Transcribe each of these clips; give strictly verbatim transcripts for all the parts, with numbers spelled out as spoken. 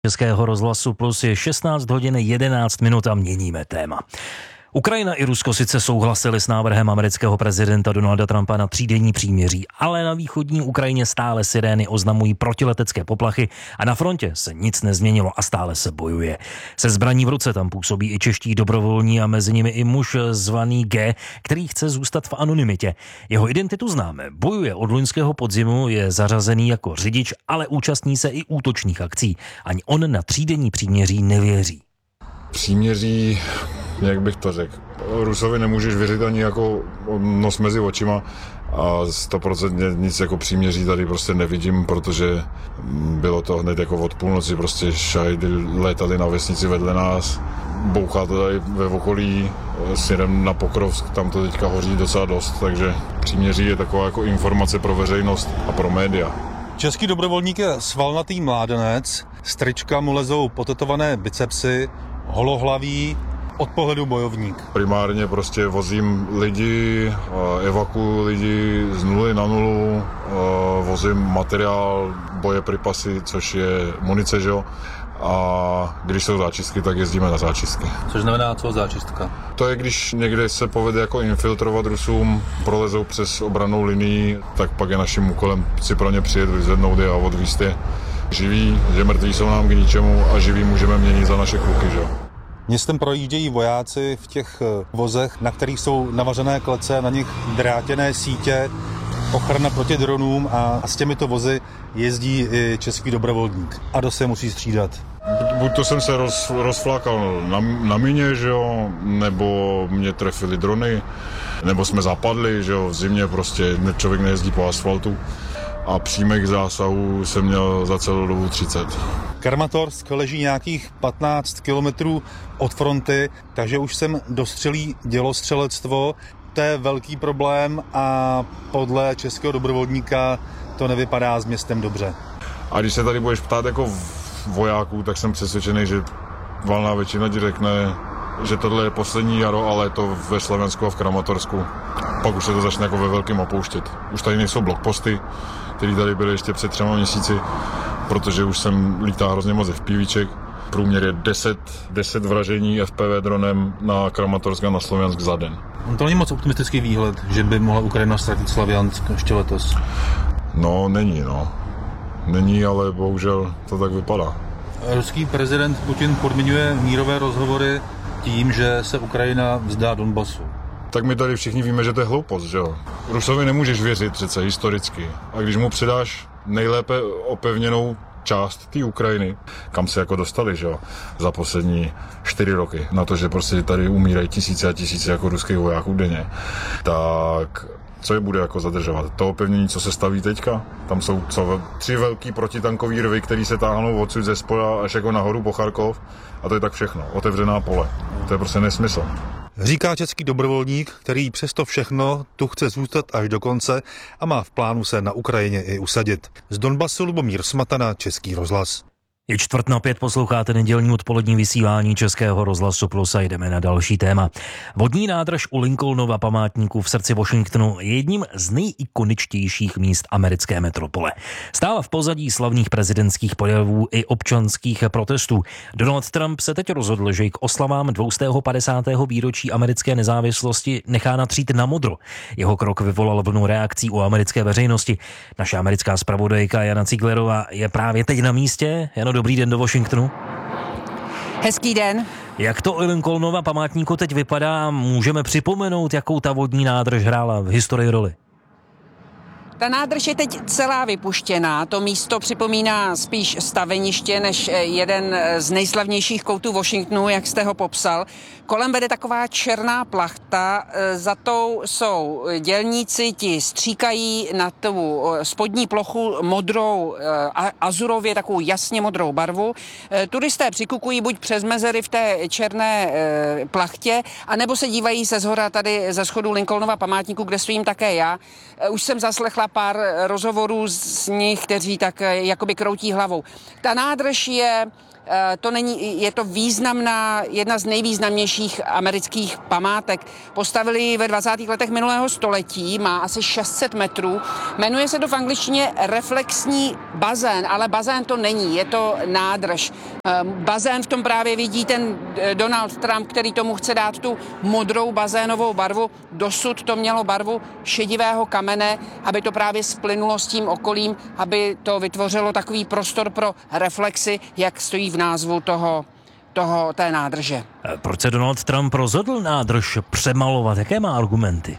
Českého rozhlasu Plus je šestnáct hodin jedenáct minut a měníme téma. Ukrajina i Rusko sice souhlasili s návrhem amerického prezidenta Donalda Trumpa na třídenní příměří, ale na východní Ukrajině stále sirény oznamují protiletecké poplachy a na frontě se nic nezměnilo a stále se bojuje. Se zbraní v ruce tam působí i čeští dobrovolní a mezi nimi i muž zvaný G, který chce zůstat v anonymitě. Jeho identitu známe, bojuje od loňského podzimu, je zařazený jako řidič, ale účastní se i útočných akcí. Ani on na třídenní příměří nevěří. Příměří, jak bych to řekl, Rusovi nemůžeš věřit ani jako nos mezi očima a stoprocentně nic jako příměří tady prostě nevidím, protože bylo to hned jako od půlnoci, prostě šajdy létali na vesnici vedle nás, bouchá to tady ve okolí, směrem na Pokrovsk, tam to teďka hoří docela dost, takže příměří je taková jako informace pro veřejnost a pro média. Český dobrovolník je svalnatý mládenec, z trička mu lezou potetované bicepsy, holohlaví, od pohledu bojovník. Primárně prostě vozím lidi, evakuuju lidi z nuly na nulu, vozím materiál, bojepripasy, což je munice, že jo? A když jsou záčistky, tak jezdíme na záčistky. Což znamená, co záčistka? To je, když někde se povede jako infiltrovat Rusům, prolezou přes obrannou linii, tak pak je naším úkolem si pro ně přijet, vyzvednout je a odvízt je živí, že mrtví jsou nám k ničemu a živí můžeme měnit za naše kluky, že jo. Městem projíždějí vojáci v těch vozech, na kterých jsou navařené klece, na nich drátěné sítě, ochrana proti dronům a s těmito vozy jezdí i český dobrovolník. A dost se musí střídat. Buď to jsem se roz, rozflákal na, na mině, že jo, nebo mě trefily drony, nebo jsme zapadli, že jo, v zimě prostě člověk nejezdí po asfaltu. A přímých zásahů jsem měl za celou dobu třicet. Kramatorsk leží nějakých patnáct kilometrů od fronty, takže už sem dostřelí dělostřelectvo. To je velký problém a podle českého dobrovolníka to nevypadá s městem dobře. A když se tady budeš ptát jako vojáků, tak jsem přesvědčený, že valná většina ti řekne, že tohle je poslední jaro a léto ve Slovensku a v Kramatorsku. Pak už se to začne jako ve velkém opouštět. Už tady nejsou blokposty, které tady byly ještě před třema měsíci, protože už jsem lítá hrozně moc FPVček. Průměr je deset, deset vražení F P V dronem na Kramatorsk a na Sloviansk za den. To není moc optimistický výhled, že by mohla Ukrajina ztratit Sloviansk ještě letos. No, není, no. Není, ale bohužel to tak vypadá. Ruský prezident Putin podmiňuje mírové rozhovory tím, že se Ukrajina vzdá Donbasu. Tak my tady všichni víme, že to je hloupost, že jo. Rusovi nemůžeš věřit přece historicky. A když mu přidáš nejlépe opevněnou část té Ukrajiny, kam se jako dostali, že jo, za poslední čtyři roky, na to, že prostě tady umírají tisíce a tisíce jako ruských vojáků denně, tak co je bude jako zadržovat? To opevnění, co se staví teďka? Tam jsou co, tři velký protitankový rvy, který se táhnou odsud ze spoja až jako nahoru po Charkov a to je tak všechno. Otevřená pole. To je prostě nesmysl. Říká český dobrovolník, který přesto všechno tu chce zůstat až do konce a má v plánu se na Ukrajině i usadit. Z Donbasu Lubomír Smatana, Český rozhlas. Je čtvrt na pět, posloucháte nedělní odpolední vysílání Českého rozhlasu Plus a jdeme na další téma. Vodní nádrž u Lincolnova památníku v srdci Washingtonu je jedním z nejikoničtějších míst americké metropole. Stála v pozadí slavných prezidentských projevů i občanských protestů. Donald Trump se teď rozhodl, že k oslavám dvě stě padesátého výročí americké nezávislosti nechá natřít na modro. Jeho krok vyvolal vlnu reakcí u americké veřejnosti. Naše americká zpravodajka Jana Ciglerová je právě teď na místě. Jano, dobrý den do Washingtonu. Hezký den. Jak to u Lincolnova památníku teď vypadá? Můžeme připomenout, jakou ta vodní nádrž hrála v historii roli? Ta nádrž je teď celá vypuštěná. To místo připomíná spíš staveniště než jeden z nejslavnějších koutů Washingtonu, jak jste ho popsal. Kolem vede taková černá plachta, za tou jsou dělníci, ti stříkají na tu spodní plochu modrou, azurově takovou jasně modrou barvu. Turisté přikukují buď přes mezery v té černé plachtě, anebo se dívají ze zhora tady ze schodu Lincolnova památníku, kde stojím také já. Už jsem zaslechla pár rozhovorů z nich, kteří tak jakoby kroutí hlavou. Ta nádrž je to není, je to významná, jedna z nejvýznamnějších amerických památek. Postavili ji ve dvacátých letech minulého století, má asi šest set metrů. Jmenuje se to v angličtině reflexní bazén, ale bazén to není, je to nádrž. Bazén v tom právě vidí ten Donald Trump, který tomu chce dát tu modrou bazénovou barvu. Dosud to mělo barvu šedivého kamene, aby to právě splynulo s tím okolím, aby to vytvořilo takový prostor pro reflexy, jak stojí v názvu toho, toho té nádrže. Proč se Donald Trump rozhodl nádrž přemalovat? Jaké má argumenty?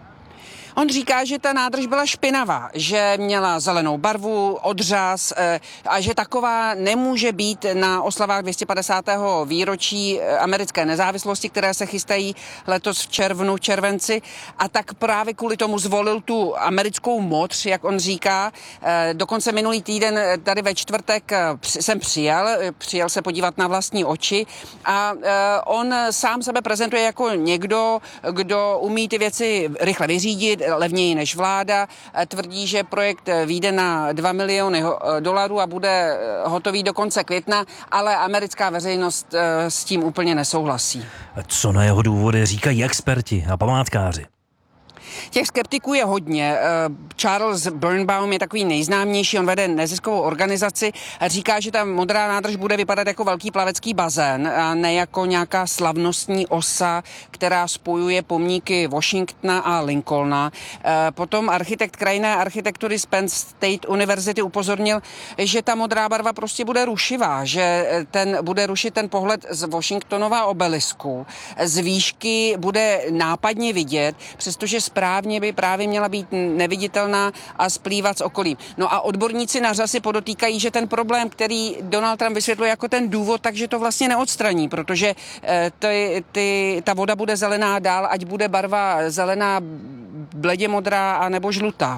On říká, že ta nádrž byla špinavá, že měla zelenou barvu, odřaz a že taková nemůže být na oslavách dvě stě padesátého výročí americké nezávislosti, které se chystají letos v červnu, červenci. A tak právě kvůli tomu zvolil tu americkou modř, jak on říká. Dokonce minulý týden tady ve čtvrtek jsem přijel, přijel se podívat na vlastní oči a on sám sebe prezentuje jako někdo, kdo umí ty věci rychle vyřídit, levněji než vláda. Tvrdí, že projekt vyjde na dva miliony dolarů a bude hotový do konce května, ale americká veřejnost s tím úplně nesouhlasí. Co na jeho důvody říkají experti a památkáři? Těch skeptiků je hodně. Charles Birnbaum je takový nejznámější, on vede neziskovou organizaci a říká, že ta modrá nádrž bude vypadat jako velký plavecký bazén a ne jako nějaká slavnostní osa, která spojuje pomníky Washingtona a Lincolna. Potom architekt krajinné architektury z Penn State University upozornil, že ta modrá barva prostě bude rušivá, že ten bude rušit ten pohled z Washingtonova obelisku. Z výšky bude nápadně vidět, přestože správně by právě měla být neviditelná a splývat s okolím. No a odborníci na řasy podotýkají, že ten problém, který Donald Trump vysvětluje jako ten důvod, takže to vlastně neodstraní, protože ty, ty, ta voda bude zelená dál, ať bude barva zelená, bledě modrá a nebo žlutá.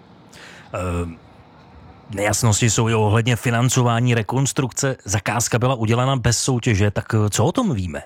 Uh... Nejasnosti jsou i ohledně financování rekonstrukce. Zakázka byla udělána bez soutěže, tak co o tom víme?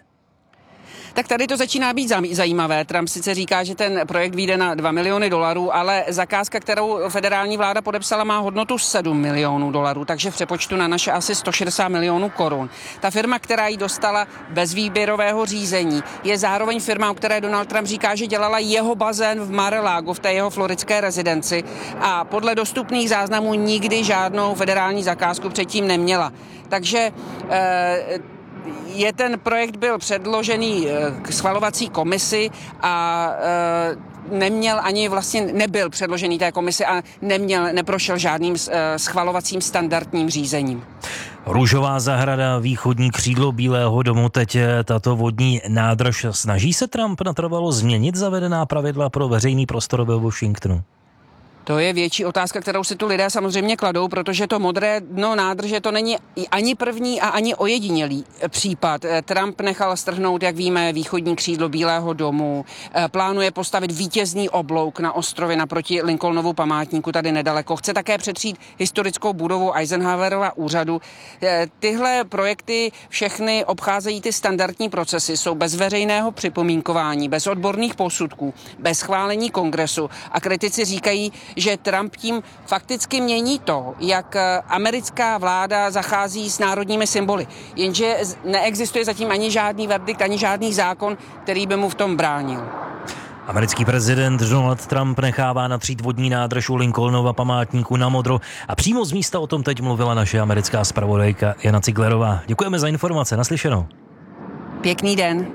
Tak tady to začíná být zajímavé. Trump sice říká, že ten projekt vyjde na dva miliony dolarů, ale zakázka, kterou federální vláda podepsala, má hodnotu sedm milionů dolarů, takže v přepočtu na naše asi sto šedesát milionů korun. Ta firma, která ji dostala bez výběrového řízení, je zároveň firma, o které Donald Trump říká, že dělala jeho bazén v Mar-a-Lago, v té jeho floridské rezidenci a podle dostupných záznamů nikdy žádnou federální zakázku předtím neměla. Takže eh, je ten projekt byl předložený k schvalovací komisi a e, neměl ani vlastně nebyl předložený té komisi a neměl, neprošel žádným e, schvalovacím standardním řízením. Růžová zahrada, východní křídlo Bílého domu, teď tato vodní nádrž. Snaží se Trump natrvalo změnit zavedená pravidla pro veřejný prostor ve Washingtonu? To je větší otázka, kterou si tu lidé samozřejmě kladou, protože to modré dno nádrže to není ani první a ani ojedinělý případ. Trump nechal strhnout, jak víme, východní křídlo Bílého domu, plánuje postavit vítězný oblouk na ostrově naproti Lincolnovu památníku tady nedaleko. Chce také přetřít historickou budovu Eisenhowerova úřadu. Tyhle projekty všechny obcházejí ty standardní procesy, jsou bez veřejného připomínkování, bez odborných posudků, bez schválení kongresu a kritici říkají, že Trump tím fakticky mění to, jak americká vláda zachází s národními symboly. Jenže neexistuje zatím ani žádný verdikt, ani žádný zákon, který by mu v tom bránil. Americký prezident Donald Trump nechává natřít vodní nádrž u Lincolnova památníku na modro a přímo z místa o tom teď mluvila naše americká zpravodajka Jana Ciglerová. Děkujeme za informace, naslyšenou. Pěkný den.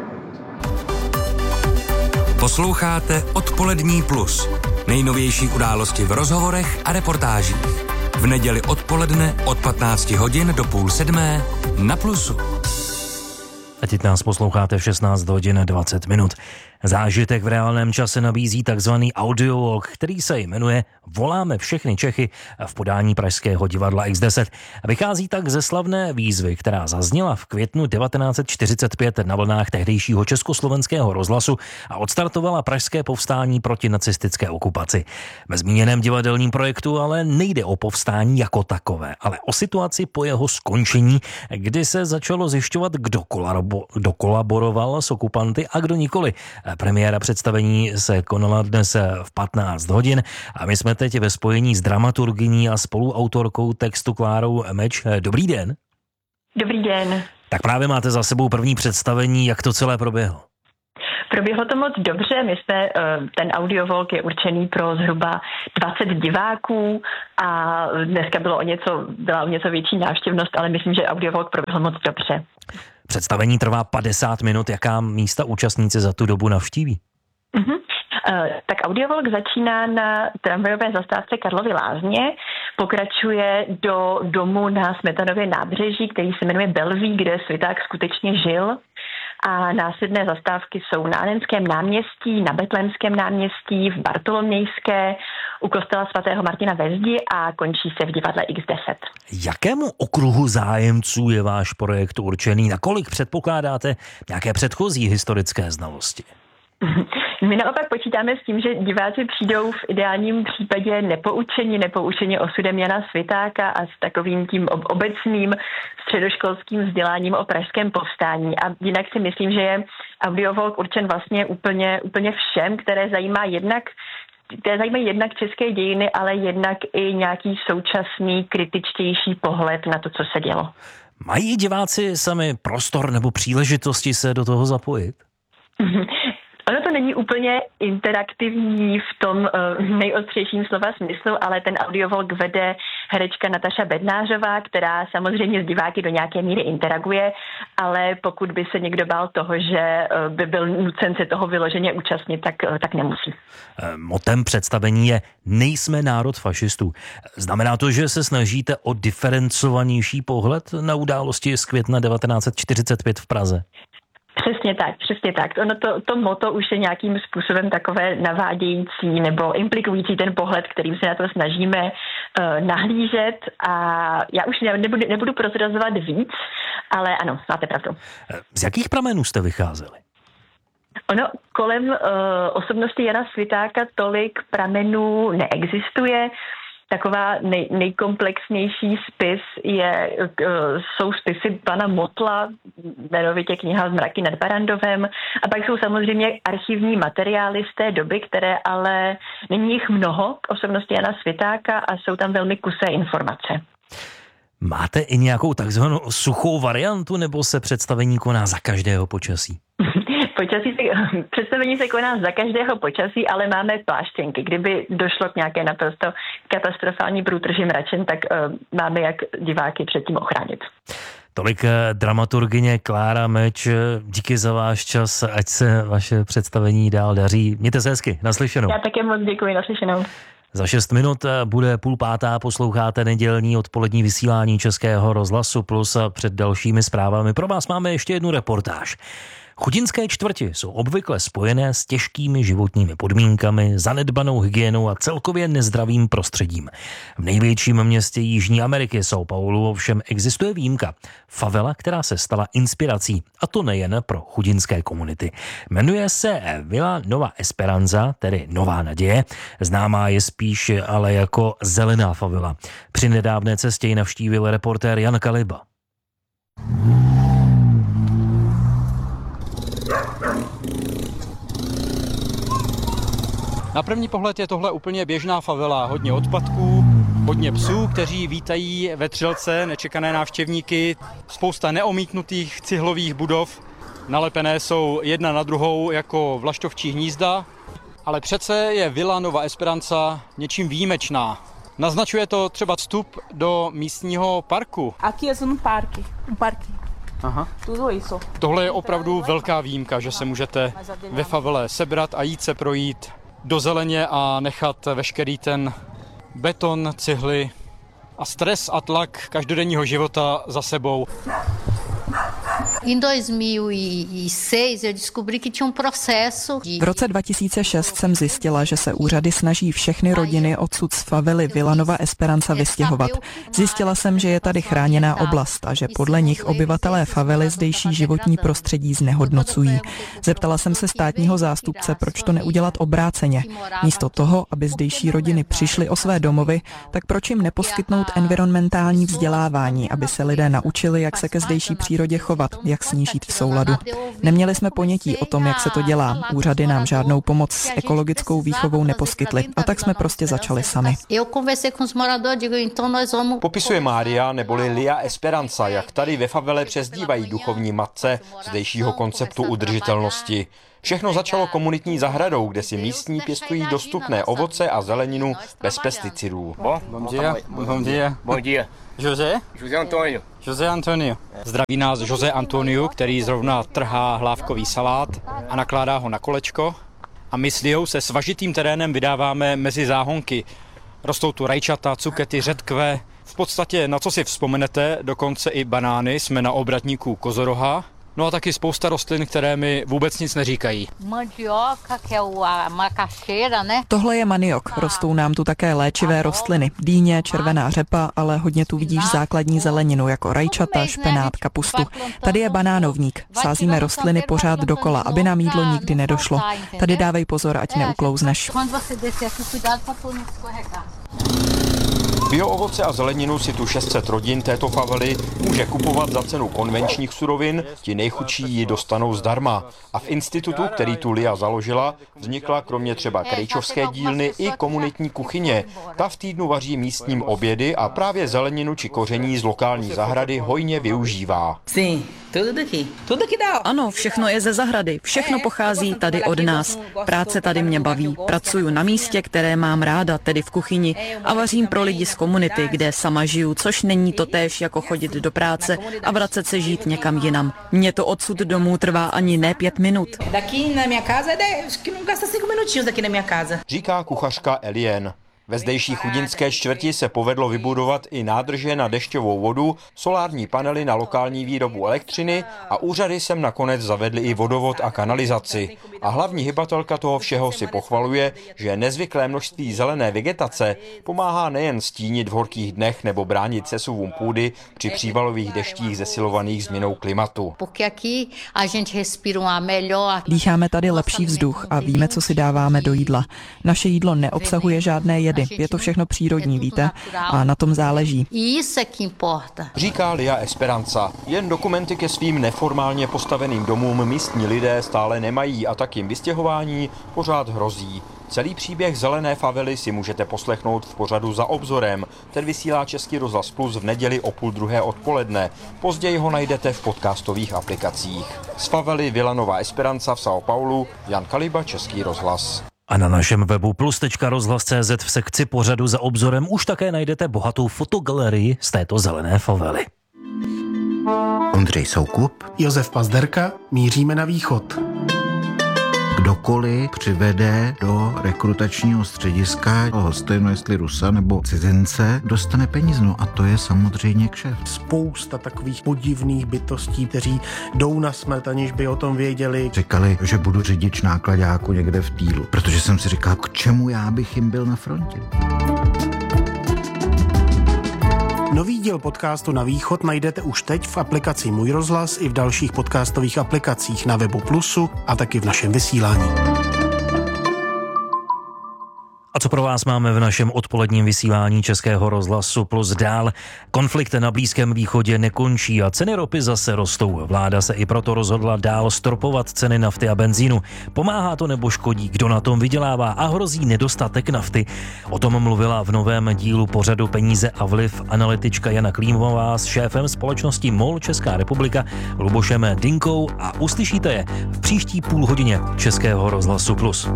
Posloucháte Odpolední plus. Nejnovější události v rozhovorech a reportážích. V neděli odpoledne od patnácti hodin do půl sedmé na Plusu. A teď nás posloucháte v šestnáct hodin dvacet minut. Zážitek v reálném čase nabízí takzvaný audiolog, který se jmenuje Voláme všechny Čechy v podání pražského divadla X deset. Vychází tak ze slavné výzvy, která zazněla v květnu devatenáct set čtyřicet pět na vlnách tehdejšího československého rozhlasu a odstartovala pražské povstání proti nacistické okupaci. Ve zmíněném divadelním projektu ale nejde o povstání jako takové, ale o situaci po jeho skončení, kdy se začalo zjišťovat, kdo, kolabo, kdo kolaboroval s okupanty a kdo nikoli. Premiéra představení se konala dnes v patnáct hodin a my jsme teď ve spojení s dramaturgyní a spoluautorkou textu Klárou Meč. Dobrý den. Dobrý den. Tak právě máte za sebou první představení, jak to celé proběhlo. Proběhlo to moc dobře, my jsme, ten audiovolk je určený pro zhruba dvacet diváků a dneska bylo o něco, byla o něco větší návštěvnost, ale myslím, že audiovolk proběhl moc dobře. Představení trvá padesát minut, jaká místa účastníci za tu dobu navštíví? Uh-huh. Uh, tak audiovolk začíná na tramvajové zastávce Karlovy Lázně, pokračuje do domu na Smetanově nábřeží, který se jmenuje Bellevue, kde Sviták skutečně žil. A následné zastávky jsou na Annenském náměstí, na Betlémském náměstí, v Bartolomějské, u kostela svatého Martina ve Zdi a končí se v divadle iks deset. Jakému okruhu zájemců je váš projekt určený? Nakolik předpokládáte nějaké předchozí historické znalosti? My naopak počítáme s tím, že diváci přijdou v ideálním případě nepoučeni, nepoučeni osudem Jana Svitáka a s takovým tím obecným středoškolským vzděláním o pražském povstání. A jinak si myslím, že je audiovolk určen vlastně úplně, úplně všem, které zajímá jednak které zajímají jednak české dějiny, ale jednak i nějaký současný kritičtější pohled na to, co se dělo. Mají diváci sami prostor nebo příležitosti se do toho zapojit? Ono to není úplně interaktivní v tom uh, nejostřejším slova smyslu, ale ten audiovolk vede herečka Nataša Bednářová, která samozřejmě s diváky do nějaké míry interaguje, ale pokud by se někdo bál toho, že uh, by byl nucen se toho vyloženě účastnit, tak, uh, tak nemusí. Motem představení je Nejsme národ fašistů. Znamená to, že se snažíte o diferencovanější pohled na události z května devatenáct set čtyřicet pět v Praze? Přesně tak, přesně tak. Ono to, to motto už je nějakým způsobem takové navádějící nebo implikující ten pohled, kterým se na to snažíme uh, nahlížet a já už nebudu, nebudu prozrazovat víc, ale ano, máte pravdu. Z jakých pramenů jste vycházeli? Ono kolem uh, osobnosti Jana Svitáka tolik pramenů neexistuje. Taková nej, nejkomplexnější spis je, jsou spisy pana Motla, jmenovitě kniha Zmraky nad Barandovem, a pak jsou samozřejmě archivní materiály z té doby, které ale není jich mnoho k osobnosti Jana Svitáka a jsou tam velmi kusé informace. Máte i nějakou takzvanou suchou variantu, nebo se představení koná za každého počasí? Počasí se, představení se koná za každého počasí, ale máme pláštěnky. Kdyby došlo k nějaké naprosto katastrofální průtrži mračen, tak uh, máme jak diváky před tím ochránit. Tolik dramaturgyně Klára Meč, díky za váš čas, ať se vaše představení dál daří. Mějte se hezky, naslyšenou. Já také moc děkuji, naslyšenou. Za šest minut bude půl pátá, posloucháte nedělní odpolední vysílání Českého rozhlasu Plus a před dalšími zprávami pro vás máme ještě jednu reportáž. Chudinské čtvrti jsou obvykle spojené s těžkými životními podmínkami, zanedbanou hygienou a celkově nezdravým prostředím. V největším městě Jižní Ameriky, São Paulo, ovšem existuje výjimka. Favela, která se stala inspirací, a to nejen pro chudinské komunity. Jmenuje se Vila Nova Esperanza, tedy Nová naděje. Známá je spíš ale jako Zelená favela. Při nedávné cestě ji navštívil reportér Jan Kaliba. Na první pohled je tohle úplně běžná favela, hodně odpadků, hodně psů, kteří vítají ve Třelce nečekané návštěvníky, spousta neomítnutých cihlových budov, nalepené jsou jedna na druhou jako vlaštovčí hnízda, ale přece je Vila Nova Esperanza něčím výjimečná. Naznačuje to třeba vstup do místního parku. Aqui é um parque, um parque. Aha. Tohle je opravdu velká výjimka, že se můžete ve favele sebrat a jít se projít do zeleně a nechat veškerý ten beton, cihly a stres a tlak každodenního života za sebou. Em dois mil e seis eu descobri que tinha um processo. V roce dva tisíce šest jsem zjistila, že se úřady snaží všechny rodiny odsud z favely Vila Nova Esperanza vystěhovat. Zjistila jsem, že je tady chráněná oblast a že podle nich obyvatelé favely zdejší životní prostředí znehodnocují. Zeptala jsem se státního zástupce, proč to neudělat obráceně. Místo toho, aby zdejší rodiny přišly o své domovy, tak proč jim neposkytnout environmentální vzdělávání, aby se lidé naučili, jak se ke zdejší přírodě chovat, jak s ní žít v souladu. Neměli jsme ponětí o tom, jak se to dělá. Úřady nám žádnou pomoc s ekologickou výchovou neposkytly a tak jsme prostě začali sami. Popisuje Mária neboli Lia Esperanza, jak tady ve favele přezdívají duchovní matce zdejšího konceptu udržitelnosti. Všechno začalo komunitní zahradou, kde si místní pěstují dostupné ovoce a zeleninu bez pesticidů. Bom dia. Bom dia. Bom dia. José? José Antonio. José Antonio. Zdraví nás José Antonio, který zrovna trhá hlávkový salát a nakládá ho na kolečko. A my s Liou se svažitým terénem vydáváme mezi záhonky. Rostou tu rajčata, cukety, řetkve. V podstatě, na co si vzpomenete, dokonce i banány, jsme na obratníku kozoroha. No a taky spousta rostlin, které mi vůbec nic neříkají. Tohle je maniok. Rostou nám tu také léčivé rostliny. Dýně, červená řepa, ale hodně tu vidíš základní zeleninu, jako rajčata, špenát, kapustu. Tady je banánovník. Sázíme rostliny pořád dokola, aby nám jídlo nikdy nedošlo. Tady dávej pozor, ať neuklouzneš. Bioovoce a zeleninu si tu šest set rodin této favely může kupovat za cenu konvenčních surovin, ti nejchudší ji dostanou zdarma. A v institutu, který tu Lia založila, vznikla kromě třeba krejčovské dílny i komunitní kuchyně. Ta v týdnu vaří místním obědy a právě zeleninu či koření z lokální zahrady hojně využívá. Ano, všechno je ze zahrady, všechno pochází tady od nás. Práce tady mě baví. Pracuju na místě, které mám ráda, tedy v kuchyni, a vařím pro lidi z komunity, kde sama žiju, což není totéž jako chodit do práce a vracet se žít někam jinam. Mně to odsud domů trvá ani ne pět minut. Říká kuchařka Elien. Ve zdejší chudinské čtvrti se povedlo vybudovat i nádrže na dešťovou vodu, solární panely na lokální výrobu elektřiny a úřady sem nakonec zavedly i vodovod a kanalizaci. A hlavní hybatelka toho všeho si pochvaluje, že nezvyklé množství zelené vegetace pomáhá nejen stínit v horkých dnech nebo bránit sesuvům půdy při přívalových deštích zesilovaných změnou klimatu. Dýcháme tady lepší vzduch a víme, co si dáváme do jídla. Naše jídlo neobsahuje žádné jedy. Je to všechno přírodní, víte? A na tom záleží. Říká Lia Esperanza. Jen dokumenty ke svým neformálně postaveným domům místní lidé stále nemají a tak jim vystěhování pořád hrozí. Celý příběh zelené favely si můžete poslechnout v pořadu Za obzorem. Ten vysílá Český rozhlas Plus v neděli o půl druhé odpoledne. Později ho najdete v podcastových aplikacích. Z favely Vila Nova Esperanza v São Paulo, Jan Kaliba, Český rozhlas. A na našem webu plus tečka rozhlas tečka cé zet v sekci pořadu Za obzorem už také najdete bohatou fotogalerii z této zelené favely. Ondřej Soukup, Josef Pazderka, míříme na východ. Kdokoliv přivede do rekrutačního střediska hostejno, jestli Rusa nebo cizince, dostane peníze. No a to je samozřejmě kšeft. Spousta takových podivných bytostí, kteří jdou na smrt, aniž by o tom věděli. Říkali, že budu řidič nákladáku někde v týlu, protože jsem si říkal, k čemu já bych jim byl na frontě. Nový díl podcastu Na východ najdete už teď v aplikaci Můj rozhlas i v dalších podcastových aplikacích na webu Plusu a taky v našem vysílání. A co pro vás máme v našem odpoledním vysílání Českého rozhlasu Plus dál? Konflikt na Blízkém východě nekončí a ceny ropy zase rostou. Vláda se i proto rozhodla dál stropovat ceny nafty a benzínu. Pomáhá to nebo škodí? Kdo na tom vydělává a hrozí nedostatek nafty? O tom mluvila v novém dílu pořadu Peníze a vliv analytička Jana Klímová s šéfem společnosti MOL Česká republika Lubošem Dynkou a uslyšíte je v příští půl hodině Českého rozhlasu Plus.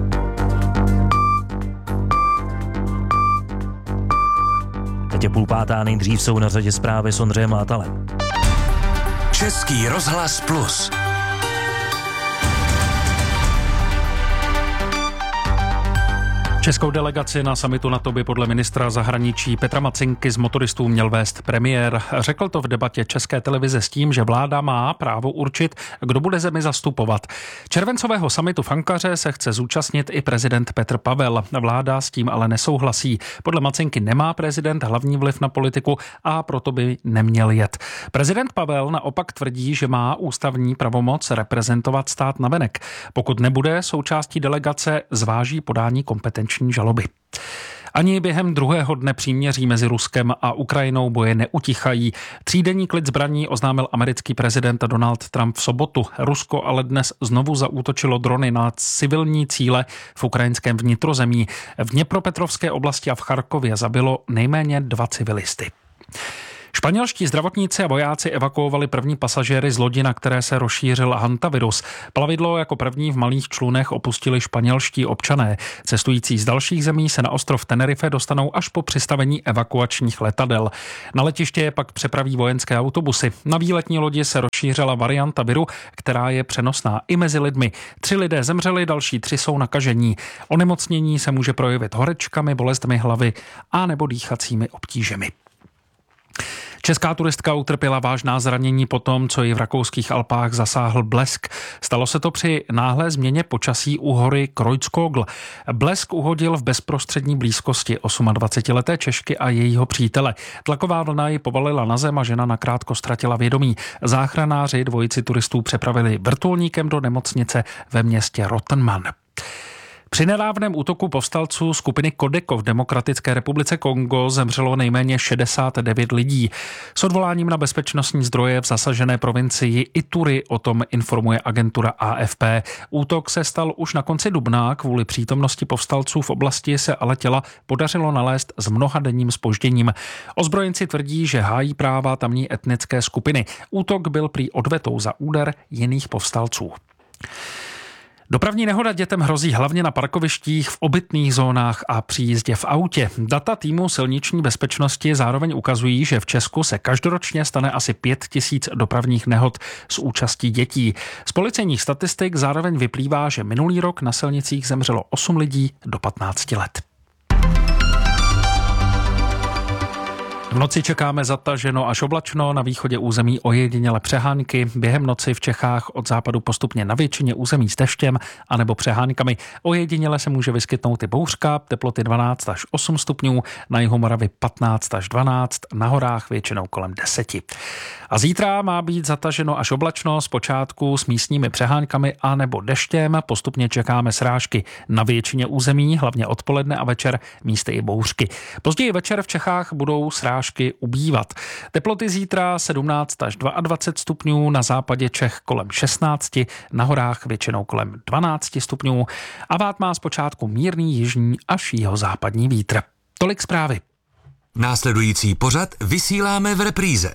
Teď je půl pátá, nejdřív jsou na řadě zprávy s Ondřejem Látalem. Český rozhlas Plus. Českou delegaci na summitu NATO by podle ministra zahraničí Petra Macinky z motoristů měl vést premiér. Řekl to v debatě České televize s tím, že vláda má právo určit, kdo bude zemi zastupovat. Červencového summitu v Ankaře se chce zúčastnit i prezident Petr Pavel. Vláda s tím ale nesouhlasí. Podle Macinky nemá prezident hlavní vliv na politiku a proto by neměl jet. Prezident Pavel naopak tvrdí, že má ústavní pravomoc reprezentovat stát navenek. Pokud nebude součástí delegace, zváží podání kompetenční žaloby. Ani během druhého dne příměří mezi Ruskem a Ukrajinou boje neutichají. Třídenní klid zbraní oznámil americký prezident Donald Trump v sobotu. Rusko ale dnes znovu zaútočilo drony na civilní cíle v ukrajinském vnitrozemí. V Dněpropetrovské oblasti a v Charkově zabilo nejméně dva civilisty. Španělští zdravotníci a vojáci evakuovali první pasažéry z lodi, na které se rozšířil hantavirus. Plavidlo jako první v malých člunech opustili španělští občané. Cestující z dalších zemí se na ostrov Tenerife dostanou až po přistavení evakuačních letadel. Na letiště je pak přepraví vojenské autobusy. Na výletní lodi se rozšířila varianta viru, která je přenosná i mezi lidmi. Tři lidé zemřeli, další tři jsou nakažení. Onemocnění se může projevit horečkami, bolestmi hlavy a nebo dýchacími obtížemi. Česká turistka utrpěla vážná zranění po tom, co ji v rakouských Alpách zasáhl blesk. Stalo se to při náhlé změně počasí u hory Kreuzkogl. Blesk uhodil v bezprostřední blízkosti dvacetiosmileté Češky a jejího přítele. Tlaková vlna ji povalila na zem a žena nakrátko ztratila vědomí. Záchranáři dvojici turistů přepravili vrtulníkem do nemocnice ve městě Rottenmann. Při nedávném útoku povstalců skupiny Kodeko v Demokratické republice Kongo zemřelo nejméně šedesát devět lidí. S odvoláním na bezpečnostní zdroje v zasažené provincii Ituri o tom informuje agentura A F P. Útok se stal už na konci dubna, kvůli přítomnosti povstalců v oblasti se ale těla podařilo nalézt s mnohadenním zpožděním. Ozbrojenci tvrdí, že hájí práva tamní etnické skupiny. Útok byl prý odvetou za úder jiných povstalců. Dopravní nehoda dětem hrozí hlavně na parkovištích, v obytných zónách a při jízdě v autě. Data týmu silniční bezpečnosti zároveň ukazují, že v Česku se každoročně stane asi pět tisíc dopravních nehod s účastí dětí. Z policejních statistik zároveň vyplývá, že minulý rok na silnicích zemřelo osm lidí do patnácti let. V noci čekáme zataženo až oblačno, na východě území ojediněle přehánky. Během noci v Čechách od západu postupně na většině území s deštěm anebo přehánkami. Ojediněle se může vyskytnout i bouřka, teploty dvanáct až osm stupňů, na jihu Moravy patnáct až dvanáct, na horách většinou kolem deseti. A zítra má být zataženo až oblačno, zpočátku s místními přehánkami a nebo deštěm. Postupně čekáme srážky na většině území, hlavně odpoledne a večer, místy i bouřky. Později večer v Čechách budou srážky ubývat. Teploty zítra sedmnáct až dvacet dva stupňů, na západě Čech kolem šestnáct, na horách většinou kolem dvanáct stupňů a vát má zpočátku mírný jižní až jihozápadní vítr. Tolik zprávy. Následující pořad vysíláme v repríze.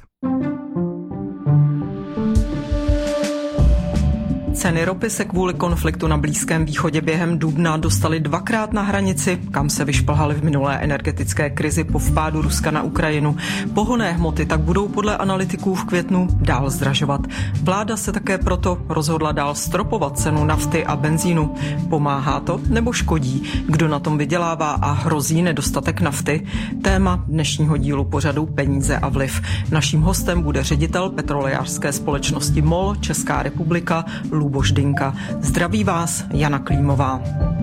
Ceny ropy se kvůli konfliktu na Blízkém východě během dubna dostaly dvakrát na hranici, kam se vyšplhaly v minulé energetické krizi po vpádu Ruska na Ukrajinu. Pohonné hmoty tak budou podle analytiků v květnu dál zdražovat. Vláda se také proto rozhodla dál stropovat cenu nafty a benzínu. Pomáhá to nebo škodí? Kdo na tom vydělává a hrozí nedostatek nafty? Téma dnešního dílu pořadu Peníze a vliv. Naším hostem bude ředitel petrolejářské společnosti MOL Česká republika Luboš Dynka. Zdraví vás Jana Klímová.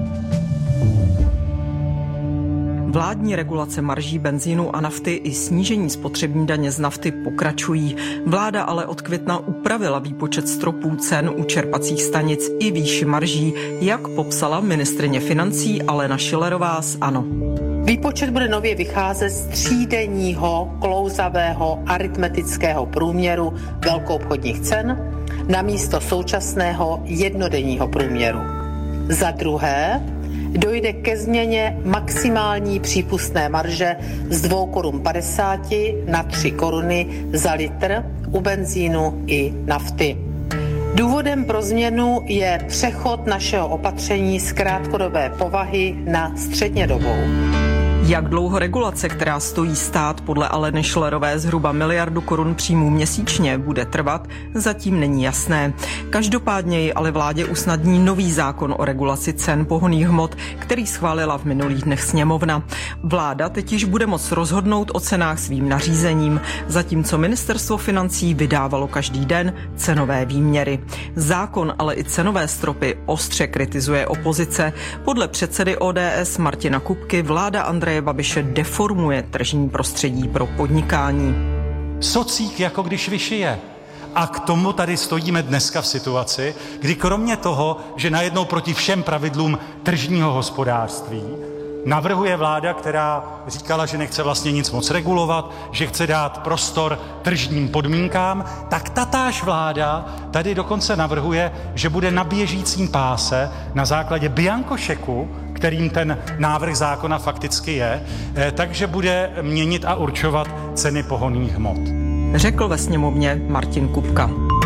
Vládní regulace marží benzínu a nafty i snížení spotřební daně z nafty pokračují. Vláda ale od května upravila výpočet stropů cen u čerpacích stanic i výši marží, jak popsala ministryně financí Alena Schillerová z ANO. Výpočet bude nově vycházet z třídenního klouzavého aritmetického průměru velkoobchodních cen na místo současného jednodenního průměru. Za druhé, dojde ke změně maximální přípustné marže z dvě korun padesát na tři koruny za litr u benzínu i nafty. Důvodem pro změnu je přechod našeho opatření z krátkodobé povahy na střednědobou. Jak dlouho regulace, která stojí stát podle Aleny Schillerové zhruba miliardu korun příjmů měsíčně, bude trvat, zatím není jasné. Každopádně ji ale vládě usnadní nový zákon o regulaci cen pohonných hmot, který schválila v minulých dnech sněmovna. Vláda teď již bude moct rozhodnout o cenách svým nařízením, zatímco ministerstvo financí vydávalo každý den cenové výměry. Zákon, ale i cenové stropy ostře kritizuje opozice. Podle předsedy O D S Martina Kupky vláda Andreje Babiše deformuje tržní prostředí pro podnikání. Socík jako když vyšije. A k tomu tady stojíme dneska v situaci, kdy kromě toho, že najednou proti všem pravidlům tržního hospodářství navrhuje vláda, která říkala, že nechce vlastně nic moc regulovat, že chce dát prostor tržním podmínkám, tak tatáž vláda tady dokonce navrhuje, že bude na běžícím páse na základě biankošeku, kterým ten návrh zákona fakticky je, takže bude měnit a určovat ceny pohonných hmot. Řekl ve sněmovně Martin Kupka.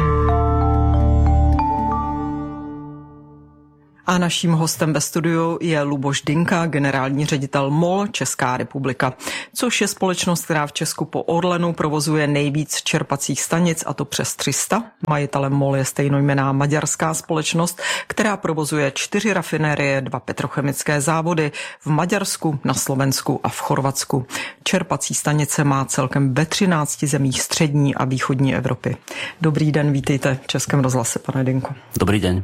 A naším hostem ve studiu je Luboš Dynka, generální ředitel M O L Česká republika, což je společnost, která v Česku po Orlenu provozuje nejvíc čerpacích stanic, a to přes tři sta. Majitelem M O L je stejnojmenná maďarská společnost, která provozuje čtyři rafinérie, dva petrochemické závody v Maďarsku, na Slovensku a v Chorvatsku. Čerpací stanice má celkem ve třinácti zemích střední a východní Evropy. Dobrý den, vítejte v Českém rozhlase, pane Dynko. Dobrý den.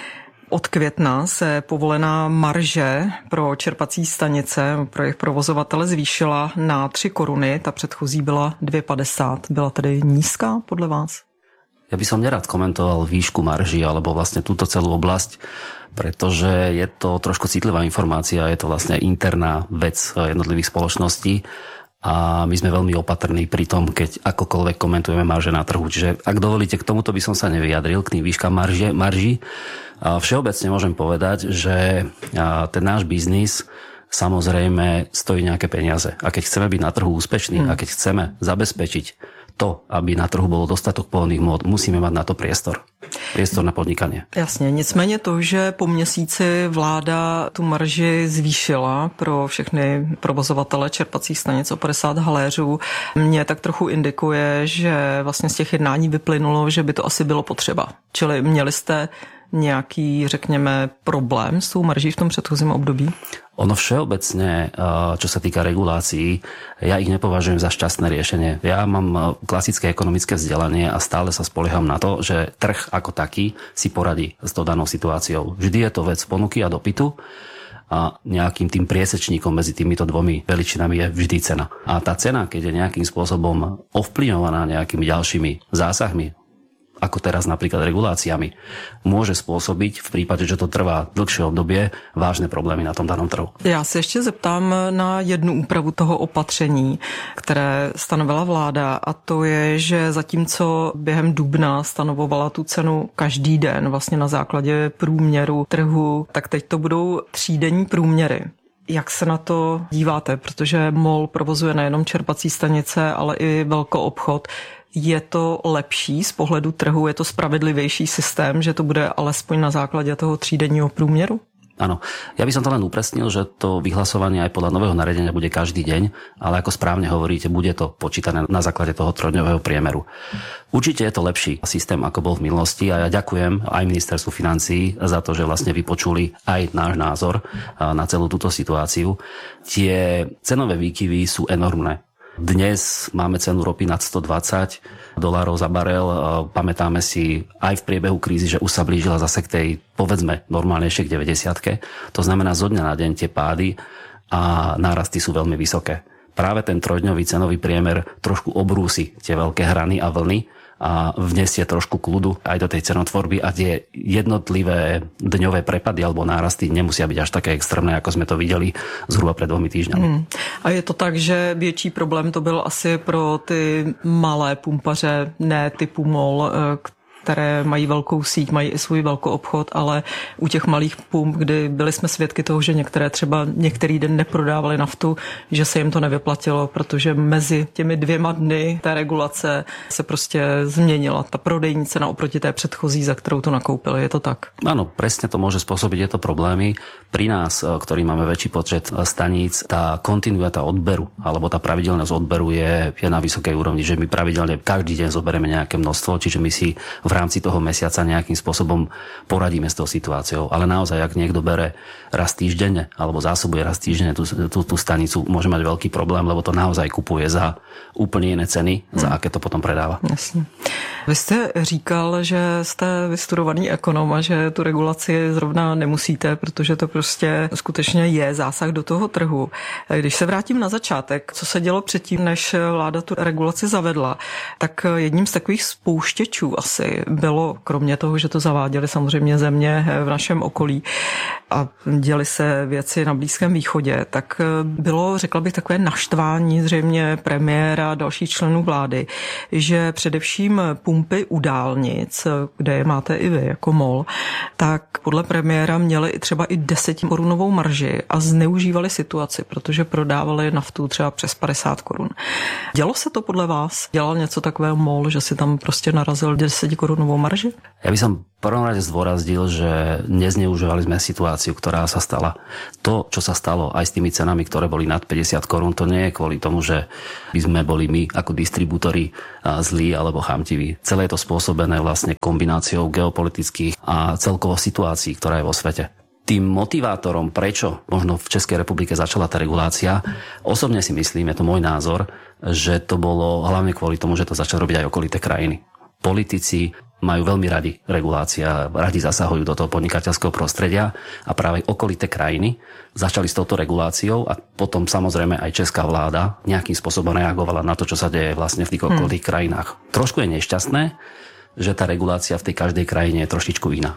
Od května se povolená marže pro čerpací stanice pro jejich provozovatele zvýšila na tři koruny, ta předchozí byla dvě padesát. Byla tedy nízká podle vás? Ja by som nerad komentoval výšku marží alebo vlastne túto celú oblasť, pretože je to trošku citlivá informácia, je to vlastne interná vec jednotlivých spoločností a my sme veľmi opatrní pri tom, keď akokoľvek komentujeme marže na trhu. Čiže ak dovolíte, k tomuto by som sa nevyjadril, k tým výškam marže, marží. Všeobecne môžem povedať, že ten náš biznis samozrejme stojí nejaké peniaze. A keď chceme byť na trhu úspešní hmm. a keď chceme zabezpečiť to, aby na trhu bolo dostatok pohonných hmot, musíme mať na to priestor. Priestor na podnikanie. Jasně, nicméně to, že po měsíci vláda tu marži zvýšila pro všechny provozovatele čerpacích stanic o padesát haléřů, mě tak trochu indikuje, že vlastně z těch jednání vyplynulo, že by to asi bylo potřeba. Čili měli jste nějaký, řekněme, problém s tou marží v tom předchozím období? Ono všeobecne, čo sa týka regulácií, ja ich nepovažujem za šťastné riešenie. Ja mám klasické ekonomické vzdelanie a stále sa spolieham na to, že trh ako taký si poradí s tou danou situáciou. Vždy je to vec ponuky a dopytu a nejakým tým priesečníkom medzi týmito dvomi veličinami je vždy cena. A tá cena, keď je nejakým spôsobom ovplyvňovaná nejakými ďalšími zásahmi, ako teraz napríklad reguláciami, môže spôsobiť v prípade, že to trvá dlhšie obdobie, vážne problémy na tom danom trhu. Já se ještě zeptám na jednu úpravu toho opatření, které stanovila vláda, a to je, že zatímco během dubna stanovovala tu cenu každý den vlastně na základě průměru trhu, tak teď to budou třídenní průměry. Jak se na to díváte? Protože M O L provozuje nejenom čerpací stanice, ale i velkoobchod. Je to lepší z pohledu trhu, je to spravedlivější systém, že to bude alespoň na základě toho třídenního průměru? Áno, ja by som to len upresnil, že to vyhlasovanie aj podľa nového nariadenia bude každý deň, ale ako správne hovoríte, bude to počítané na základe toho trojdňového priemeru. Určite je to lepší systém, ako bol v minulosti, a ja ďakujem aj ministerstvu financií za to, že vlastne vypočuli aj náš názor na celú túto situáciu. Tie cenové výkyvy sú enormné. Dnes máme cenu ropy nad sto dvadsať dolárov za barel. Pamätáme si aj v priebehu krízy, že už sa blížila zase k tej, povedzme, normálnejšie k deväťdesiatke. To znamená, zo dňa na deň tie pády a nárasty sú veľmi vysoké. Práve ten trojdňový cenový priemer trošku obrúsi tie veľké hrany a vlny a vnesie trošku kľudu aj do tej cenotvorby a tie jednotlivé dňové prepady alebo nárasty nemusia byť až také extrémne, ako sme to videli zhruba pred dvomi týždňami. Hmm. A je to tak, že větší problém to byl asi pro ty malé pumpaře, ne typu M O L, které mají velkou síť, mají i svůj velkou obchod, ale u těch malých pump, kdy byli jsme svědky toho, že některé třeba některý den neprodávali naftu, že se jim to nevyplatilo, protože mezi těmi dvěma dny té regulace se prostě změnila ta prodejní cena oproti té předchozí, za kterou to nakoupili. Je to tak? Áno, presne to môže spôsobiť tieto problémy. Pri nás, ktorí máme väčší počet staníc, tá kontinuita odberu alebo tá pravidelnosť odberu je, je na vysokej úrovni, že my pravidelne každý deň zoberieme nejaké množstvo, čiže my si v rámci toho mesiaca nejakým spôsobom poradíme s tou situáciou. Ale naozaj, ak niekto bere raz týždenne alebo zásobuje raz týždenne tú, tú, tú stanicu, môže mať veľký problém, lebo to naozaj kupuje za úplne iné ceny, hmm. za aké to potom predáva. Jasně. Vy jste říkal, že jste vystudovaný ekonom a že tu regulaci zrovna nemusíte, protože to prostě skutečně je zásah do toho trhu. Když se vrátím na začátek, co se dělo předtím, než vláda tu regulaci zavedla, tak jedním z takových spouštěčů asi bylo, kromě toho, že to zaváděly samozřejmě země v našem okolí, a děly se věci na Blízkém východě, tak bylo, řekla bych, takové naštvání zřejmě premiéra a dalších členů vlády, že především pumpy u dálnic, kde je máte i vy jako MOL, tak podle premiéra měly třeba i deseti korunovou marži a zneužívali situaci, protože prodávali naftu třeba přes padesát korun. Dělo se to podle vás? Dělal něco takového MOL, že si tam prostě narazil desetikorunovou marži? Ja by som v prvom rade zdôraznil, že nezneužívali sme situáciu, ktorá sa stala. To, čo sa stalo aj s tými cenami, ktoré boli nad päťdesiat korún, to nie je kvôli tomu, že by sme boli my ako distribútori zlí alebo chamtiví. Celé je to spôsobené vlastne kombináciou geopolitických a celkovo situácií, ktorá je vo svete. Tým motivátorom, prečo možno v Českej republike začala tá regulácia, osobne si myslím, je to môj názor, že to bolo hlavne kvôli tomu, že to začali robiť aj okolité krajiny. Politici majú veľmi radi regulácia, radi zasahujú do toho podnikateľského prostredia a práve okolité krajiny začali s touto reguláciou a potom samozrejme aj česká vláda nejakým spôsobom reagovala na to, čo sa deje vlastne v tých okolitých hmm. krajinách. Trošku je nešťastné, že tá regulácia v tej každej krajine je trošičku iná.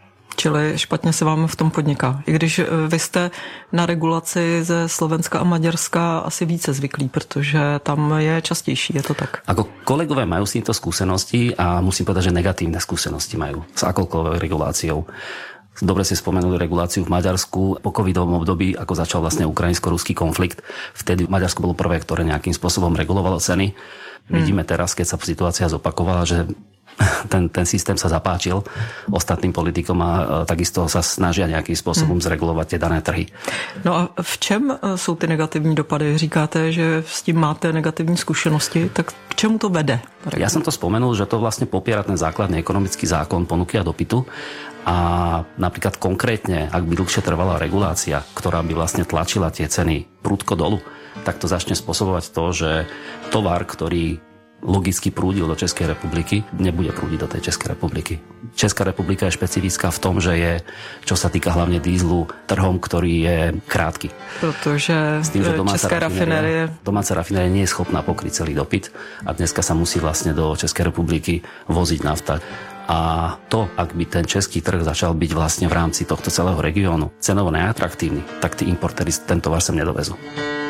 Čili špatně se vám v tom podniká. I když vy jste na regulaci ze Slovenska a Maďarska asi více zvyklí, protože tam je častější, je to tak? Ako kolegové majú s týmto skúsenosti a musím povedať, že negatívne skúsenosti majú s akoukoľvek reguláciou. Dobre si spomenuli reguláciu v Maďarsku po covidovom období, ako začal vlastne ukrajinsko-ruský konflikt. Vtedy Maďarsko bolo prvé, ktoré nejakým spôsobom regulovalo ceny. Hmm. Vidíme teraz, keď sa situácia zopakovala, že ten, ten systém sa zapáčil ostatným politikom a takisto sa snažia nejakým spôsobom hmm. zregulovať tie dané trhy. No a v čem jsou ty negativní dopady? Říkáte, že s tím máte negativní skúsenosti, tak k čemu to vede? Ja som to spomenul, že to vlastne popiera ten základný ekonomický zákon ponuky a dopytu. A napríklad konkrétne, ak by dlhšie trvala regulácia, ktorá by vlastne tlačila tie ceny prudko dolu, tak to začne spôsobovať to, že tovar, ktorý logicky prúdil do Českej republiky, nebude prúdiť do tej Českej republiky. Česká republika je špecifická v tom, že je, čo sa týka hlavne dízlu, trhom, ktorý je krátky. Protože s tým, že domáca Česká rafinérie... Domáca rafinérie nie je schopná pokryť celý dopyt a dneska sa musí vlastne do Českej republiky voziť nafta. A to, ak by ten český trh začal byť vlastne v rámci tohto celého regiónu cenovo neatraktívny, tak tí importéri ten tovar sem nedovezú.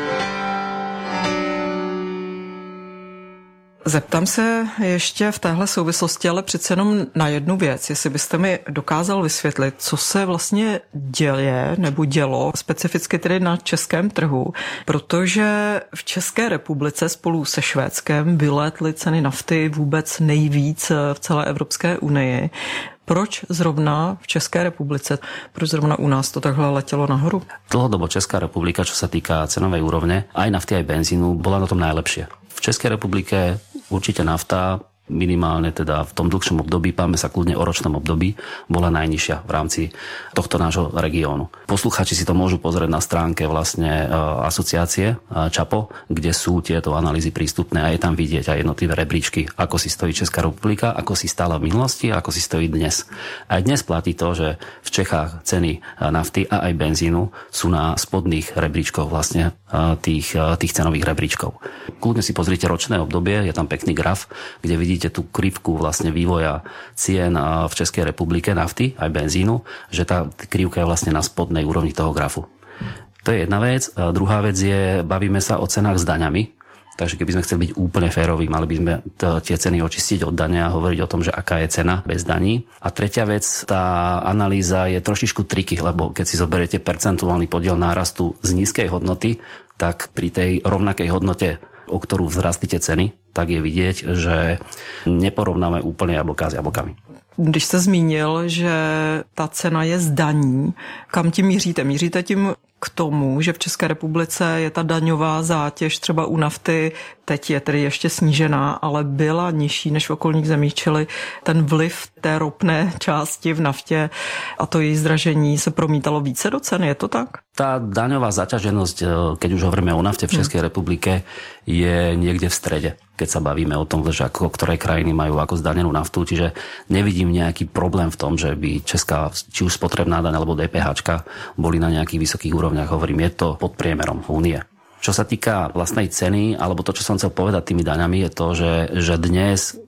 Zeptám se ještě v téhle souvislosti, ale přece jenom na jednu věc, jestli byste mi dokázal vysvětlit, co se vlastně děje nebo dělo specificky tedy na českém trhu, protože v České republice spolu se Švédskem vylétly ceny nafty vůbec nejvíc v celé Evropské unii. Proč zrovna v České republice, proč zrovna u nás to takhle letělo nahoru? Dlhodobo Česká republika, čo sa týka cenovej úrovne, aj nafty, aj benzínu, bola na tom najlepšie. V Českej republike určite nafta minimálne teda v tom dlhšom období, páme sa kľudne o ročnom období, bola najnižšia v rámci tohto nášho regiónu. Posluchači si to môžu pozrieť na stránke vlastne asociácie ČAPO, kde sú tieto analýzy prístupné a je tam vidieť aj jednotlivé rebríčky, ako si stojí Česká republika, ako si stála v minulosti a ako si stojí dnes. Aj dnes platí to, že v Čechách ceny nafty a aj benzínu sú na spodných rebríčkoch vlastne tých, tých cenových rebríčkov. Kľudne si pozrite ročné obdobie, je tam pekný graf, kde vidíte tú krivku vlastne vývoja cien v Českej republike nafty aj benzínu, že tá krivka je vlastne na spodnej úrovni toho grafu. To je jedna vec. A druhá vec je, bavíme sa o cenách s daňami, takže keby sme chceli byť úplne féroví, mali by sme tie ceny očistiť od dania a hovoriť o tom, že aká je cena bez daní. A tretia vec, tá analýza je trošičku triky, lebo keď si zoberiete percentuálny podiel nárastu z nízkej hodnoty, tak pri tej rovnakej hodnote, o ktorú vzrastli tie ceny, tak je vidieť, že neporovnáme úplne jablká s jablkami. Když jste zmínil, že ta cena je z daní, kam tím míříte? Míříte tím k tomu, že v České republice je ta daňová zátěž třeba u nafty, teď je tedy ještě snížená, ale byla nižší než v okolních zemích, čili ten vliv té ropné části v naftě a to její zdražení se promítalo více do ceny, je to tak? Tá daňová zaťaženosť, keď už hovoríme o nafte v Českej republike, je niekde v strede, keď sa bavíme o tom, že ako, ktoré krajiny majú ako zdanenú naftu, čiže nevidím nejaký problém v tom, že by česká, či už spotrebná daň alebo DPHčka boli na nejakých vysokých úrovniach. Hovorím, je to pod priemerom únie. Čo sa týka vlastnej ceny, alebo to, čo som chcel povedať tými daňami, je to, že, že dnes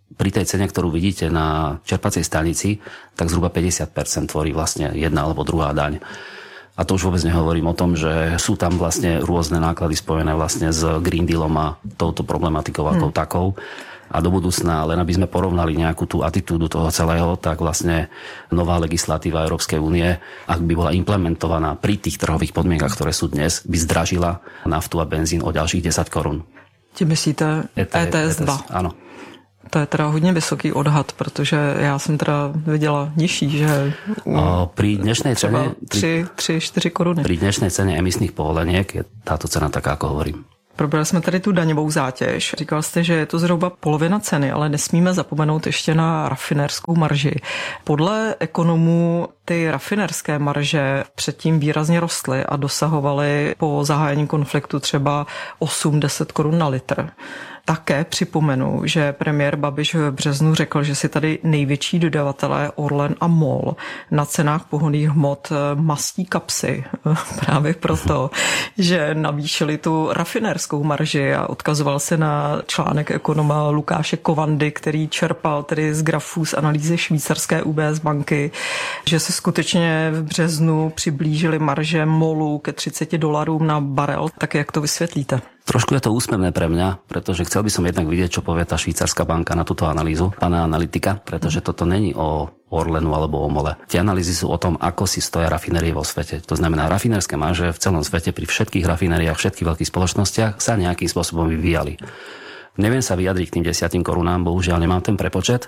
pri tej cene, ktorú vidíte na čerpacej stanici, tak zhruba päťdesiat percent tvorí vlastne jedna alebo druhá daň. A to už vôbec nehovorím o tom, že sú tam vlastne rôzne náklady spojené vlastne s Green Dealom a touto problematikou ako hmm. takou. A do budúcna, len aby sme porovnali nejakú tú atitúdu toho celého, tak vlastne nová legislatíva Európskej únie, ak by bola implementovaná pri tých trhových podmienkach, ktoré sú dnes, by zdražila naftu a benzín o ďalších desať korún. Ti myslíte E T S dva? Áno. To je teda hodně vysoký odhad, protože já jsem teda viděla nižší, že o, pri dnešnej cene tři čtyři koruny. Pri dnešnej cene emisných povoleniek je táto cena taká, ako hovorím. Probrali jsme tady tu daňovou zátěž. Říkal jste, že je to zhruba polovina ceny, ale nesmíme zapomenout ještě na rafinérskou marži. Podle ekonomů ty rafinerské marže předtím výrazně rostly a dosahovaly po zahájení konfliktu třeba osm deset korun na litr. Také připomenu, že premiér Babiš v březnu řekl, že si tady největší dodavatelé Orlen a MOL na cenách pohonných hmot mastí kapsy právě proto, že navýšili tu rafinérskou marži a odkazoval se na článek ekonoma Lukáše Kovandy, který čerpal tedy z grafů z analýzy švýcarské U B S banky, že se skutečně v březnu přiblížili marže MOLu ke třicet dolarům na barel. Tak jak to vysvětlíte? Trošku je to úsmevné pre mňa, pretože chcel by som jednak vidieť, čo povie tá švýcarská banka na túto analýzu, pána analytika, pretože toto není o Orlenu alebo o MOLe. Tie analýzy sú o tom, ako si stoja rafinérie vo svete. To znamená, rafinérske marže v celom svete pri všetkých rafinériách, všetkých veľkých spoločnostiach sa nejakým spôsobom vyvíjali. Neviem sa vyjadriť k tým desiatim korunám, bohužiaľ nemám ten prepočet.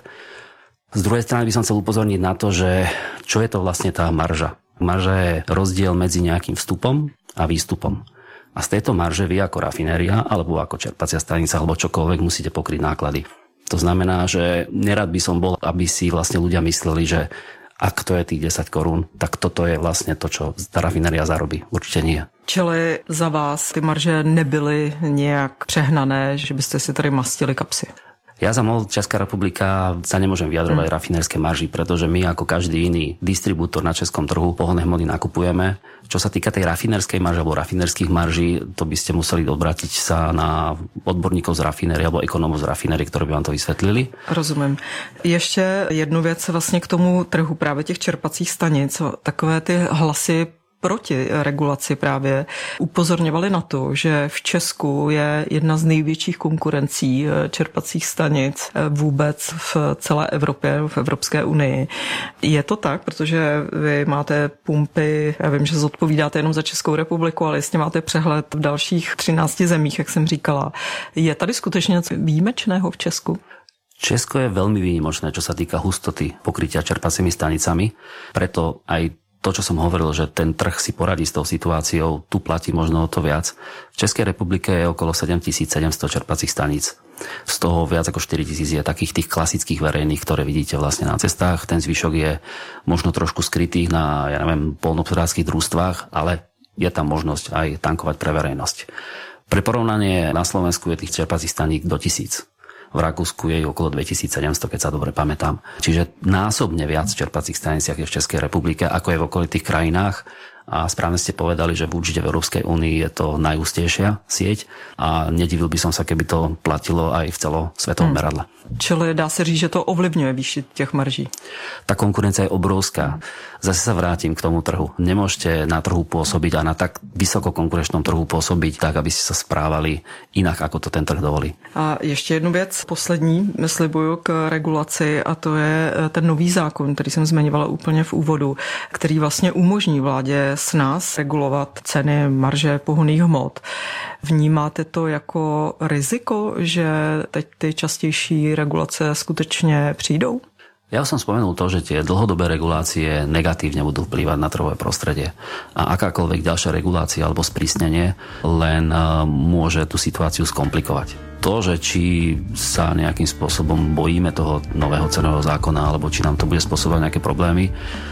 Z druhej strany by som chcel upozorniť na to, že čo je to vlastne tá marža. Marža je rozdiel medzi nejakým vstupom a výstupom. A z tejto marže vy ako rafinéria alebo ako čerpacia stanica alebo čokoľvek musíte pokryť náklady. To znamená, že nerad by som bol, aby si vlastne ľudia mysleli, že ak to je tých desať korún, tak toto je vlastne to, čo tá rafinéria zarobí. Určite nie. Čili za vás ty marže nebyly nejak přehnané, že byste si tady mastili kapsy? Ja za MOL Česká republika sa nemôžem vyjadrovať hmm. rafinérske marži, pretože my ako každý iný distribútor na českom trhu pohonné hmoty nakupujeme. Čo sa týka tej rafinérskej marže alebo rafinérskych marží, to by ste museli obrátiť sa na odborníkov z rafinérie alebo ekonomov z rafinérie, ktorí by vám to vysvetlili. Rozumím. Ještě jednu věc vlastně k tomu trhu právě těch čerpacích stanic. Takové ty hlasy proti regulaci právě upozorňovali na to, že v Česku je jedna z největších konkurencí čerpacích stanic vůbec v celé Evropě, v Evropské unii. Je to tak, protože vy máte pumpy, já vím, že zodpovídáte jenom za Českou republiku, ale jestli máte přehled v dalších třinácti zemích, jak jsem říkala. Je tady skutečně něco výjimečného v Česku? Česko je veľmi výnimočné, čo sa týka hustoty pokrytia čerpacími stanicami, preto aj to, čo som hovoril, že ten trh si poradí s tou situáciou, tu platí možno o to viac. V Českej republike je okolo sedemtisícsedemsto čerpacích staníc. Z toho viac ako štyritisíc je takých tých klasických verejných, ktoré vidíte vlastne na cestách. Ten zvyšok je možno trošku skrytý na, ja neviem, poľnohospodárskych družstvách, ale je tam možnosť aj tankovať pre verejnosť. Pre porovnanie na Slovensku je tých čerpacích staníc do tisíc. V Rakúsku je okolo dvetisícsedemsto, keď sa dobre pamätám. Čiže násobne viac čerpacích staniciach je v Českej republike, ako je v okolitých krajinách. A správne ste povedali, že určite v Európskej únii je to najústejšia sieť a nedivil by som sa, keby to platilo aj v celosvetovom hmm. meradle. Čili dá se říct, že to ovlivňuje výši těch marží? Tá konkurencia je obrovská. Zase sa vrátim k tomu trhu. Nemôžete na trhu pôsobiť a na tak vysoko konkurenčnom trhu pôsobiť tak, aby ste sa správali inak, ako to ten trh dovolí. A ještě jednu věc, poslední, slibuju k regulaci, a to je ten nový zákon, který jsem zmiňovala úplně v úvodu, který vlastně umožní vládě s nás regulovat ceny marže pohonných hmot. Vnímáte to jako riziko, že teď ty častější regulace skutečně přijdou? Ja som spomenul to, že tie dlhodobé regulácie negatívne budú vplývať na trhové prostredie. A akákoľvek ďalšia regulácia alebo sprísnenie len môže tú situáciu skomplikovať. To, že či sa nejakým spôsobom bojíme toho nového cenového zákona alebo či nám to bude spôsobovať nejaké problémy,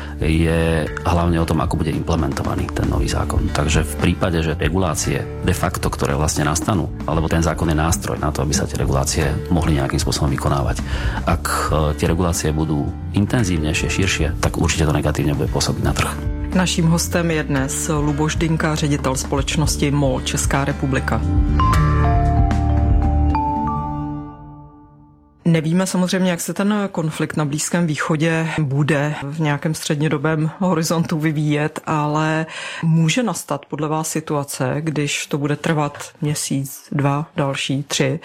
je hlavne o tom, ako bude implementovaný ten nový zákon. Takže v prípade, že regulácie de facto, ktoré vlastne nastanú, alebo ten zákon je nástroj na to, aby sa tie regulácie mohli nejakým spôsobom vykonávať. Ak tie regulácie budú intenzívnejšie, širšie, tak určite to negatívne bude pôsobiť na trh. Naším hostem je dnes Luboš Dynka, ředitel společnosti MOL Česká republika. Nevíme samozřejmě, jak se ten konflikt na Blízkém východě bude v nějakém střednědobém horizontu vyvíjet, ale může nastat podle vás situace, když to bude trvat měsíc, dva, další, tři,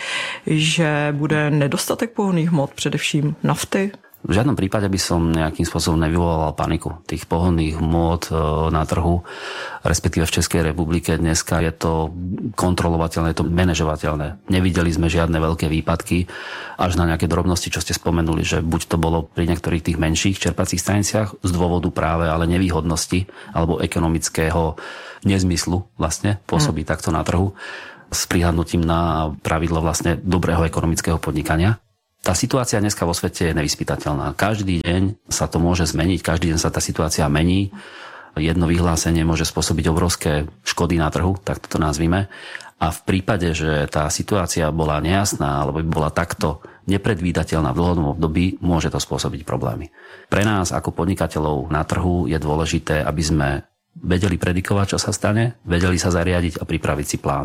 že bude nedostatek pohonných hmot, především nafty? V žiadnom prípade by som nejakým spôsobom nevyvolal paniku. Tých pohonných hmôt na trhu, respektíve v Českej republike dneska je to kontrolovateľné, je to manažovateľné. Nevideli sme žiadne veľké výpadky, až na nejaké drobnosti, čo ste spomenuli, že buď to bolo pri niektorých tých menších čerpacích staniciach z dôvodu práve ale nevýhodnosti alebo ekonomického nezmyslu vlastne pôsobí hmm. takto na trhu s prihľadnutím na pravidlo vlastne dobrého ekonomického podnikania. Tá situácia dneska vo svete je nevyspytateľná. Každý deň sa to môže zmeniť, každý deň sa tá situácia mení. Jedno vyhlásenie môže spôsobiť obrovské škody na trhu, tak to nazvime. A v prípade, že tá situácia bola nejasná alebo by bola takto nepredvídateľná v dlhodobom období, môže to spôsobiť problémy. Pre nás ako podnikateľov na trhu je dôležité, aby sme vedeli predikovať, čo sa stane, vedeli sa zariadiť a pripraviť si plán.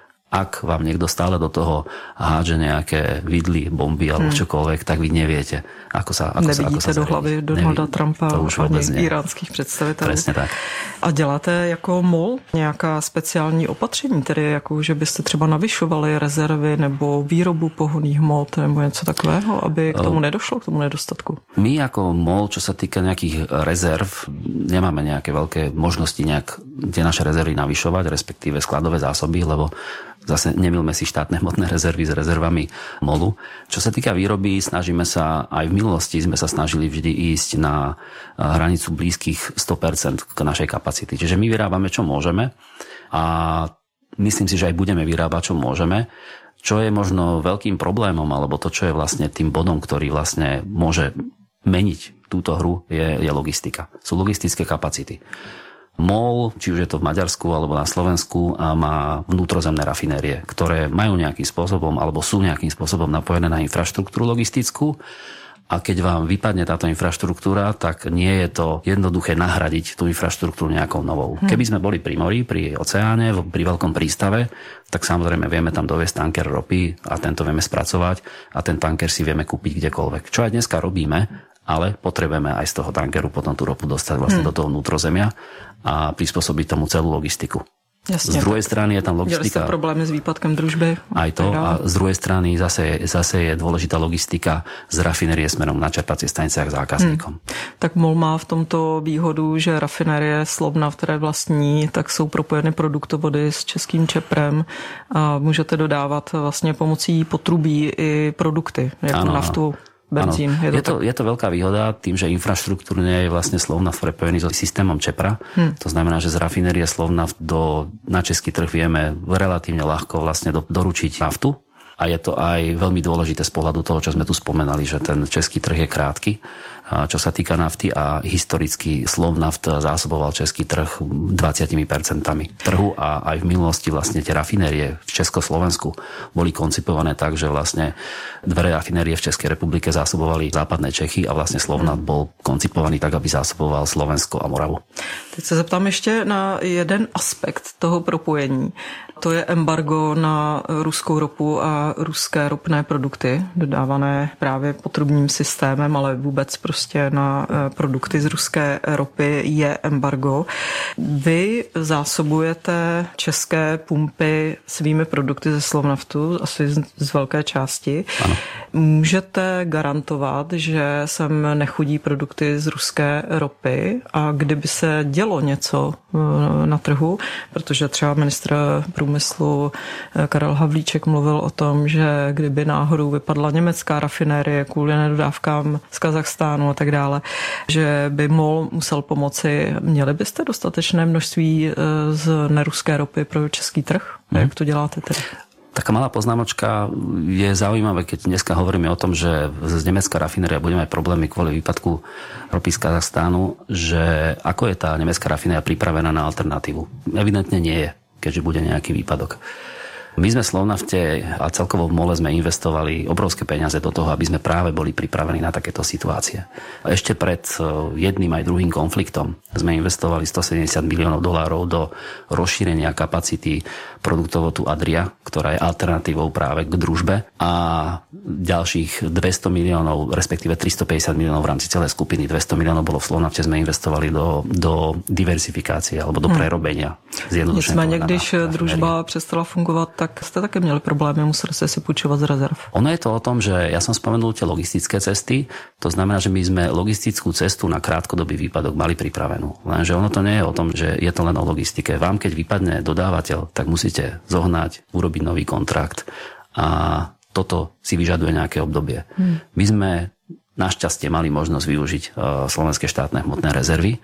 Ak vám niekto stále do toho hádže nejaké vidly, bomby alebo hmm. čokoľvek, tak vy neviete, ako sa ako Nevidíte sa, ako sa do hlavy Donalda Trumpa ani iránských představitelů. Presne tak. A děláte jako MOL nějaká speciální opatření, tedy jako, že byste třeba navyšovali rezervy nebo výrobu pohonných hmot nebo něco takového, aby k tomu nedošlo, k tomu nedostatku? My ako MOL, čo sa týka nejakých rezerv, nemáme nejaké veľké možnosti nejak tie naše rezervy navyšovať, respektíve skladové zásoby, lebo zase nemilme si štátne hmotné rezervy s rezervami MOLu. Čo sa týka výroby, snažíme sa, aj v minulosti sme sa snažili vždy ísť na hranicu blízkych sto percent k našej kapacity. Čiže my vyrábame, čo môžeme a myslím si, že aj budeme vyrábať, čo môžeme. Čo je možno veľkým problémom, alebo to, čo je vlastne tým bodom, ktorý vlastne môže meniť túto hru, je, je logistika. Sú logistické kapacity. MOL, či už je to v Maďarsku alebo na Slovensku, a má vnútrozemné rafinérie, ktoré majú nejakým spôsobom alebo sú nejakým spôsobom napojené na infraštruktúru logistickú. A keď vám vypadne táto infraštruktúra, tak nie je to jednoduché nahradiť tú infraštruktúru nejakou novou. Hm. Keby sme boli pri mori, pri oceáne, pri veľkom prístave, tak samozrejme vieme tam doviesť tanker ropy a tento vieme spracovať a ten tanker si vieme kúpiť kdekoľvek. Čo aj dneska robíme, ale potrebujeme aj z toho tankeru potom tú ropu dostať vlastne hmm. do toho vnútrozemia a prispôsobiť tomu celú logistiku. Jasne, z druhej strany je tam logistika. Měli ste problémy s výpadkem družby. Aj to. A z druhej strany zase, zase je dôležitá logistika z rafinérie smerom na čerpacie stanice k zákazníkom. Hmm. Tak MOL má v tomto výhodu, že rafinérie Slovnaft, které vlastní, tak jsou propojeny produktovody s českým Čeprem a můžete dodávat vlastně pomocí potrubí i produkty, jako ano, naftu. Benzín, je, to je, to, je to veľká výhoda tým, že infraštruktúrne je vlastne Slovnaft prepojený so systémom Čepra. Hmm. To znamená, že z rafinérie Slovnaft do, na český trh vieme relatívne ľahko vlastne do, doručiť naftu. A je to aj veľmi dôležité z pohľadu toho, čo sme tu spomenali, že ten český trh je krátky. Čo sa týka nafty a historicky Slovnaft zásoboval český trh dvadsať percent trhu a aj v minulosti vlastne tie rafinérie v Československu boli koncipované tak, že vlastne dve rafinérie v Českej republike zásobovali západné Čechy a vlastne Slovnaft bol koncipovaný tak, aby zásoboval Slovensko a Moravu. Teď se zeptám ještě na jeden aspekt toho propojení. To je embargo na ruskou ropu a ruské ropné produkty, dodávané právě potrubním systémem, ale vůbec prostě na produkty z ruské ropy je embargo. Vy zásobujete české pumpy svými produkty ze Slovnaftu, asi z, z velké části. Ano. Můžete garantovat, že sem nechodí produkty z ruské ropy a kdyby se dělo něco na trhu, protože třeba ministr průmyslu Karel Havlíček mluvil o tom, že kdyby náhodou vypadla německá rafinérie kvůli nedodávkám z Kazachstánu a tak dále, že by MOL musel pomoci. Měli byste dostatečné množství z neruské ropy pro český trh? Hmm. Jak to děláte tedy? Taká malá poznámočka, je zaujímavé, keď dneska hovoríme o tom, že z nemecká rafinéria budeme mať problémy kvôli výpadku ropy z Kazachstánu, že ako je tá nemecká rafinéria pripravená na alternatívu? Evidentne nie je, keďže bude nejaký výpadok. My sme v Slovnafte a celkovo v MOLe sme investovali obrovské peniaze do toho, aby sme práve boli pripravení na takéto situácie. Ešte pred jedným aj druhým konfliktom sme investovali stosedemdesiat miliónov dolárov do rozšírenia kapacity produktovodu Adria, ktorá je alternatívou práve k družbe, a ďalších dvesto miliónov, respektíve tristopäťdesiat miliónov v rámci celej skupiny. dvesto miliónov bolo v Slovnafte, sme investovali do, do diversifikácie alebo do prerobenia. Nicméně, když družba přestala fungovat, tak jste také měli problémy, museli ste si půjčovat z rezerv. Ono je to o tom, že ja som spomenul tie logistické cesty, to znamená, že my sme logistickú cestu na krátkodobý výpadok mali pripravenú. Lenže ono to nie je o tom, že je to len o logistike. Vám, keď vypadne dodávateľ, tak musíte zohnať, urobiť nový kontrakt a toto si vyžaduje nejaké obdobie. Hmm. My sme našťastie mali možnosť využiť uh, slovenské štátne hmotné rezervy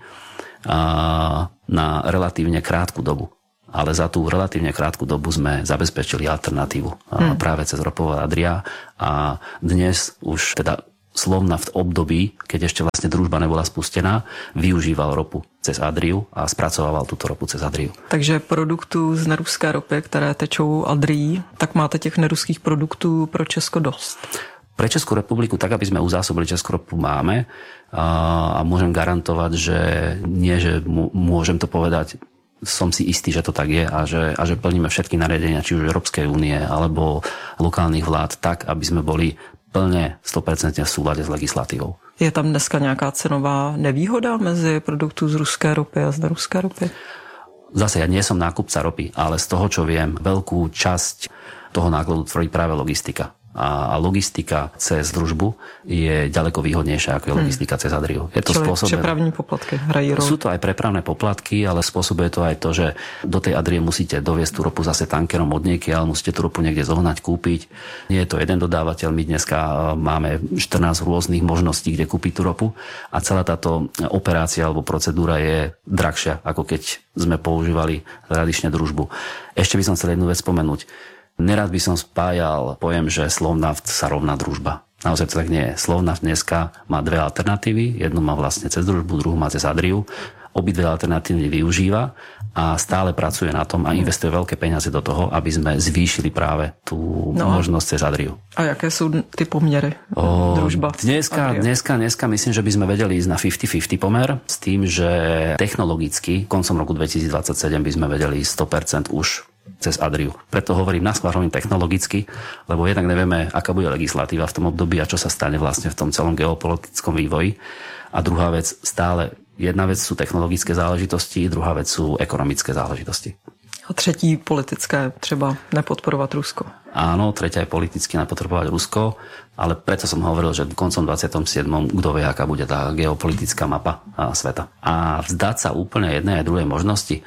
uh, na relatívne krátku dobu. Ale za tú relatívne krátku dobu sme zabezpečili alternatívu hmm. práve cez ropovod Adria a dnes už teda Slovnaft v období, keď ešte vlastne družba nebola spustená, využíval ropu cez Adriu a spracovával túto ropu cez Adriu. Takže produktů z neruské ropy, které tečou Adrií, tak máte těch neruských produktů pro Česko dost? Pre Českú republiku, tak aby sme uzásobili Českú ropu, máme a, a môžem garantovať, že nie, že môžem to povedať, som si istý, že to tak je a že, a že plníme všetky nariadenia, či už Európskej únie alebo lokálnych vlád tak, aby sme boli plne sto percent v súlade s legislatívou. Je tam dneska nějaká cenová nevýhoda mezi produktů z ruské ropy a z neruské ropy? Zase ja nie som nákupca ropy, ale z toho, čo viem, veľkú časť toho nákladu tvorí práve logistika. A logistika cez družbu je ďaleko výhodnejšia ako je logistika hmm. cez Adriu. Je to Čili spôsobené... prepravní poplatky hrají rolu. Sú to aj prepravné poplatky, ale spôsobuje to aj to, že do tej Adrie musíte doviesť tú ropu zase tankerom od niekiaľ, musíte tú ropu niekde zohnať, kúpiť. Nie je to jeden dodávateľ, my dneska máme štrnásť rôznych možností, kde kúpiť tú ropu a celá táto operácia alebo procedúra je drahšia, ako keď sme používali tradične družbu. Ešte by som chcel jednu vec spomenúť. Nerad by som spájal pojem, že Slovnaft sa rovná družba. Naozaj to tak nie je. Slovnaft dneska má dve alternatívy. Jednu má vlastne cez družbu, druhú má cez Adriu. Obidve alternatívy využíva a stále pracuje na tom a investuje veľké peniaze do toho, aby sme zvýšili práve tú no. možnosť cez Adriu. A jaké sú ty poměry? O, družba? Dneska, dneska, dneska myslím, že by sme vedeli ísť na päťdesiat päťdesiat pomer s tým, že technologicky koncom roku dvetisícdvadsaťsedem by sme vedeli ísť sto percent už cez Adriu. Preto hovorím naschváľujem technologicky, lebo jednak nevieme, aká bude legislatíva v tom období a čo sa stane vlastne v tom celom geopolitickom vývoji. A druhá vec, stále jedna vec sú technologické záležitosti, druhá vec sú ekonomické záležitosti. A třetí politické, třeba nepodporovat Rusko. Áno, tretia je politicky nepodporovať Rusko, ale preto som hovoril, že koncom dvadsiatom siedmom kto vie, aká bude tá geopolitická mapa sveta. A vzdať sa úplne jednej a druhej možnosti,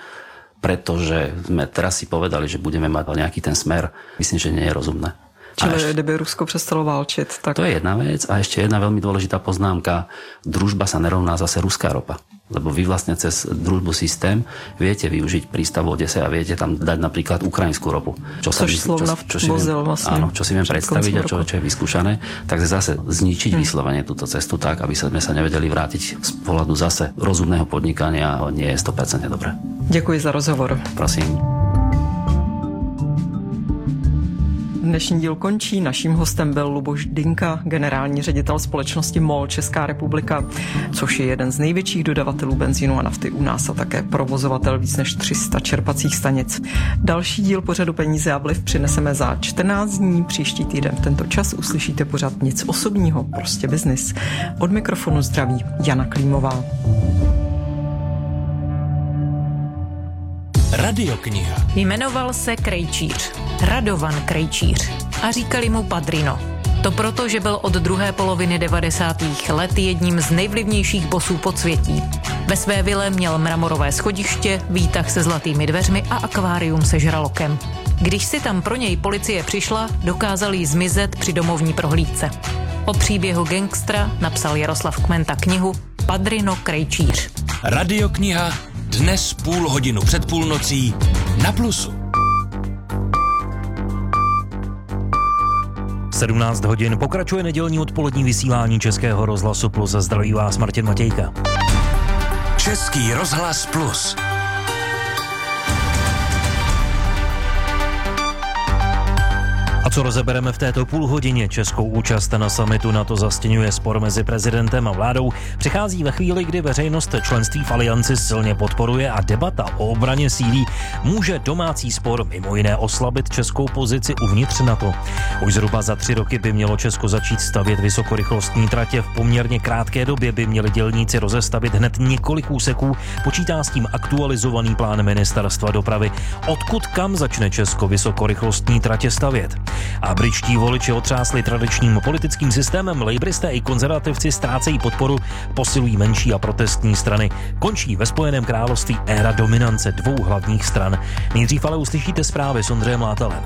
pretože sme teraz si povedali, že budeme mať nejaký ten smer, myslím, že nie je rozumné. Čiže ešte, kdyby Rusko přestalo válčit, tak... To je jedna vec a ešte jedna veľmi dôležitá poznámka. Družba sa nerovná zase ruská ropa. Lebo vy vlastne cez družbu systém viete využiť prístav v Odese a viete tam dať napríklad ukrajinskú ropu. Čo Což Slovnaft vozil vlastne. Áno, čo si viem predstaviť a čo, čo je vyskúšané. Takže zase zničiť hmm. vyslovene túto cestu tak, aby sme sa nevedeli vrátiť z pohľadu zase rozumného podnikania, nie je sto percent dobré. Děkuji za rozhovor. Prosím. Dnešní díl končí. Naším hostem byl Luboš Dynka, generální ředitel společnosti MOL Česká republika, což je jeden z největších dodavatelů benzínu a nafty u nás a také provozovatel víc než tři sta čerpacích stanic. Další díl pořadu Peníze a vliv přineseme za čtrnáct dní. Příští týden v tento čas uslyšíte pořad Nic osobního, prostě biznis. Od mikrofonu zdraví Jana Klímová. Radiokniha. Jmenoval se Krejčíř, Radovan Krejčíř a říkali mu Padrino. To proto, že byl od druhé poloviny devadesátých let jedním z nejvlivnějších bosů podsvětí. Ve své vile měl mramorové schodiště, výtah se zlatými dveřmi a akvárium se žralokem. Když si tam pro něj policie přišla, dokázal jí zmizet při domovní prohlídce. O příběhu gangstra napsal Jaroslav Kmenta knihu Padrino Krejčíř. Radiokniha dnes půl hodinu před půlnocí na Plusu. sedmnáct hodin pokračuje nedělní odpolední vysílání Českého rozhlasu Plus. Zdraví vás Martin Matějka. Český rozhlas Plus. co rozebereme v této půlhodině? Českou účast na summitu NATO zastěňuje spor mezi prezidentem a vládou. Přichází ve chvíli, kdy veřejnost členství v alianci silně podporuje a debata o obraně sílí. Může domácí spor mimo jiné oslabit českou pozici uvnitř NATO. Už zhruba za tři roky by mělo Česko začít stavět vysokorychlostní tratě. V poměrně krátké době by měli dělníci rozestavit hned několik úseků. Počítá s tím aktualizovaný plán ministerstva dopravy. Odkud kam začne Česko vysokorychlostní tratě stavět? A britští voliči otřásli tradičním politickým systémem. Laboristé i konzervativci ztrácejí podporu, posilují menší a protestní strany. Končí ve Spojeném království éra dominance dvou hlavních stran. Nejdřív ale uslyšíte zprávy s Ondřejem Látalem.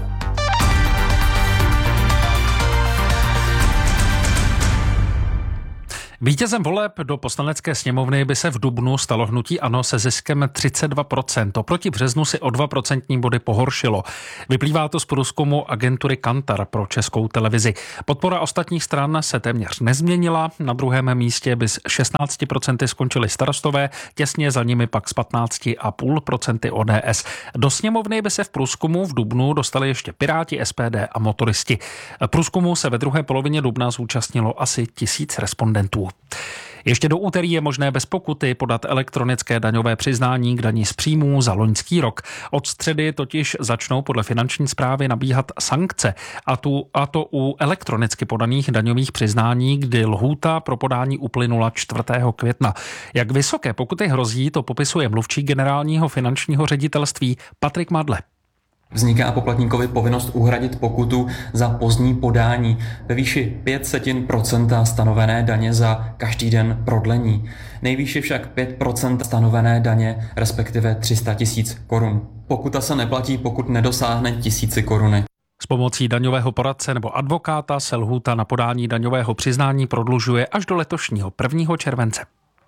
Vítězem voleb do poslanecké sněmovny by se v dubnu stalo hnutí ANO se ziskem třicet dva procent. Oproti březnu si o dva procentní body pohoršilo. Vyplývá to z průzkumu agentury Kantar pro Českou televizi. Podpora ostatních stran se téměř nezměnila. Na druhém místě by s šestnáct procent skončili Starostové, těsně za nimi pak s patnáct celá pět procenta O D S. Do sněmovny by se v průzkumu v dubnu dostali ještě Piráti, S P D a motoristi. Průzkumu se ve druhé polovině dubna zúčastnilo asi tisíc respondentů. Ještě do úterý je možné bez pokuty podat elektronické daňové přiznání k dani z příjmů za loňský rok. Od středy totiž začnou podle finanční správy nabíhat sankce, a, tu, a to u elektronicky podaných daňových přiznání, kdy lhůta pro podání uplynula čtvrtého května. Jak vysoké pokuty hrozí, to popisuje mluvčí generálního finančního ředitelství Patrik Madle. Vzniká poplatníkovi povinnost uhradit pokutu za pozdní podání ve výši pět setin procenta stanovené daně za každý den prodlení. Nejvýše však pět procent stanovené daně, respektive tři sta tisíc korun. Pokuta se neplatí, pokud nedosáhne tisíci koruny. S pomocí daňového poradce nebo advokáta se lhůta na podání daňového přiznání prodlužuje až do letošního prvního července.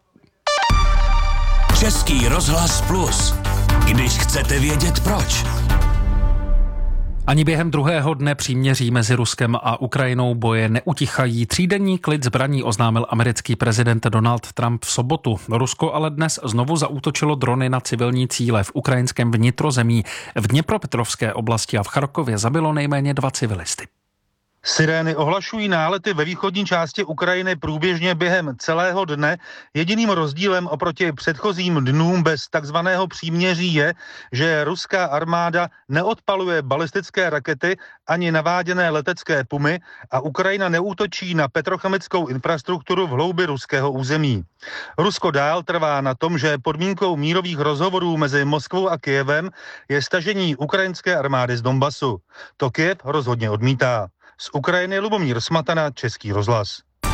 Český rozhlas Plus. Když chcete vědět proč. Ani během druhého dne příměří mezi Ruskem a Ukrajinou boje neutichají. Třídenní klid zbraní oznámil americký prezident Donald Trump v sobotu. Rusko ale dnes znovu zaútočilo drony na civilní cíle v ukrajinském vnitrozemí. V Dněpropetrovské oblasti a v Charkově zabilo nejméně dva civilisty. Sirény ohlašují nálety ve východní části Ukrajiny průběžně během celého dne. Jediným rozdílem oproti předchozím dnům bez takzvaného příměří je, že ruská armáda neodpaluje balistické rakety ani naváděné letecké pumy a Ukrajina neútočí na petrochemickou infrastrukturu v hloubi ruského území. Rusko dál trvá na tom, že podmínkou mírových rozhovorů mezi Moskvou a Kyjevem je stažení ukrajinské armády z Donbasu. To Kyjev rozhodně odmítá. Z Ukrajiny Lubomír Smatana, Český rozhlas.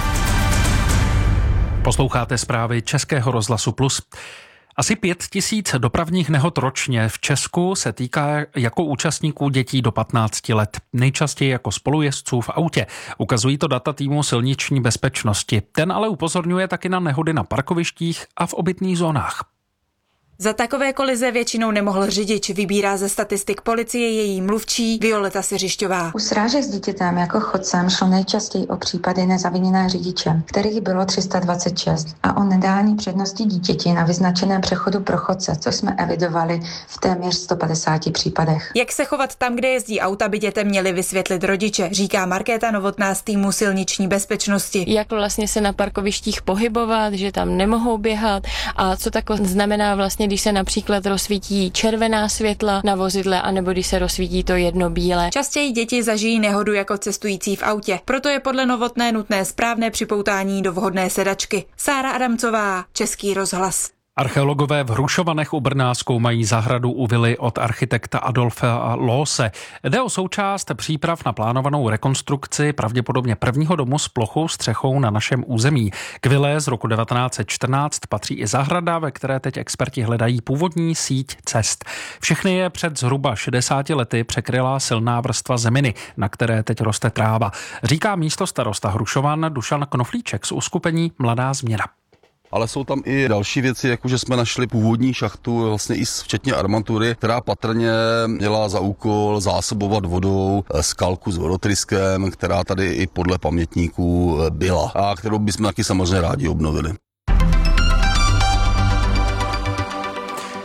Posloucháte zprávy Českého rozhlasu Plus. Asi pět tisíc dopravních nehod ročně v Česku se týká jako účastníků dětí do patnácti let. Nejčastěji jako spolujezdců v autě. Ukazují to data týmu silniční bezpečnosti. Ten ale upozorňuje taky na nehody na parkovištích a v obytných zónách. Za takové kolize většinou nemohl řidič, vybírá ze statistik policie její mluvčí Violeta Siřišťová. U srážek s dítětem jako chodcem šlo nejčastěji o případy nezaviněné řidiče, kterých bylo tři sta dvacet šest, a o nedání přednosti dítěti na vyznačeném přechodu pro chodce, co jsme evidovali v téměř sto padesáti případech. Jak se chovat tam, kde jezdí auta, by dětem měli vysvětlit rodiče, říká Markéta Novotná z týmu silniční bezpečnosti. Jak vlastně se na parkovištích pohybovat, že tam nemohou běhat a co tak znamená vlastně, když se například rozsvítí červená světla na vozidle, anebo když se rozsvítí to jedno bílé. Častěji děti zažijí nehodu jako cestující v autě. Proto je podle Novotné nutné správné připoutání do vhodné sedačky. Sára Adamcová, Český rozhlas. Archeologové v Hrušovanech u Brna zkoumají zahradu u vily od architekta Adolfa Loose. Jde o součást příprav na plánovanou rekonstrukci pravděpodobně prvního domu s plochou střechou na našem území. K vile z roku devatenáct set čtrnáct patří i zahrada, ve které teď experti hledají původní síť cest. Všechny je před zhruba šedesáti lety překryla silná vrstva zeminy, na které teď roste tráva. Říká místostarosta Hrušovan Dušan Knoflíček z uskupení Mladá změna. Ale jsou tam i další věci, jako že jsme našli původní šachtu, vlastně i včetně armatury, která patrně měla za úkol zásobovat vodou skalku s vodotryskem, která tady i podle pamětníků byla a kterou bychom taky samozřejmě rádi obnovili.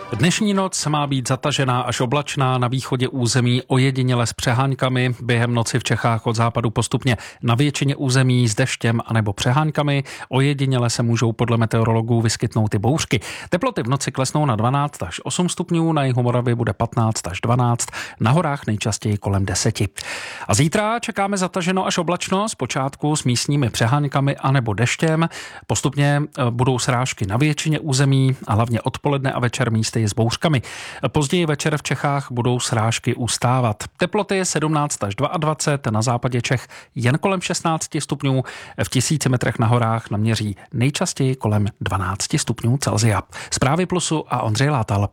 Dnešní noc má být zatažená až oblačná, na východě území ojediněle s přeháňkami, během noci v Čechách od západu postupně na většině území s deštěm anebo přeháňkami, ojediněle se můžou podle meteorologů vyskytnout i bouřky. Teploty v noci klesnou na dvanáct až osm stupňů, na jihu Moravy bude patnáct až dvanáct, na horách nejčastěji kolem deseti. A zítra čekáme zataženo až oblačno, zpočátku s místními přeháňkami anebo deštěm, postupně budou srážky na většině území a hlavně odpoledne a večer místy s bouřkami. Později večer v Čechách budou srážky ustávat. Teploty je sedmnáct až dvacet dva, na západě Čech jen kolem šestnáct stupňů, v tisíci metrech na horách naměří nejčastěji kolem dvanáct stupňů Celsia. Zprávy Plusu a Ondřej Látal.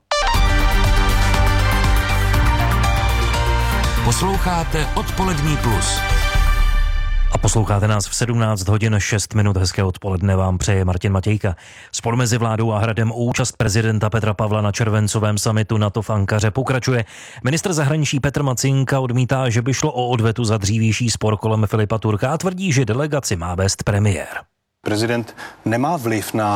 Posloucháte Odpolední plus. A posloucháte nás v sedmnáct hodin šest minut. Hezké odpoledne vám přeje Martin Matějka. Spor mezi vládou a Hradem o účast prezidenta Petra Pavla na červencovém summitu NATO v Ankaře pokračuje. Ministr zahraničí Petr Macinka odmítá, že by šlo o odvetu za dřívější spor kolem Filipa Turka a tvrdí, že delegaci má vést premiér. Prezident nemá vliv na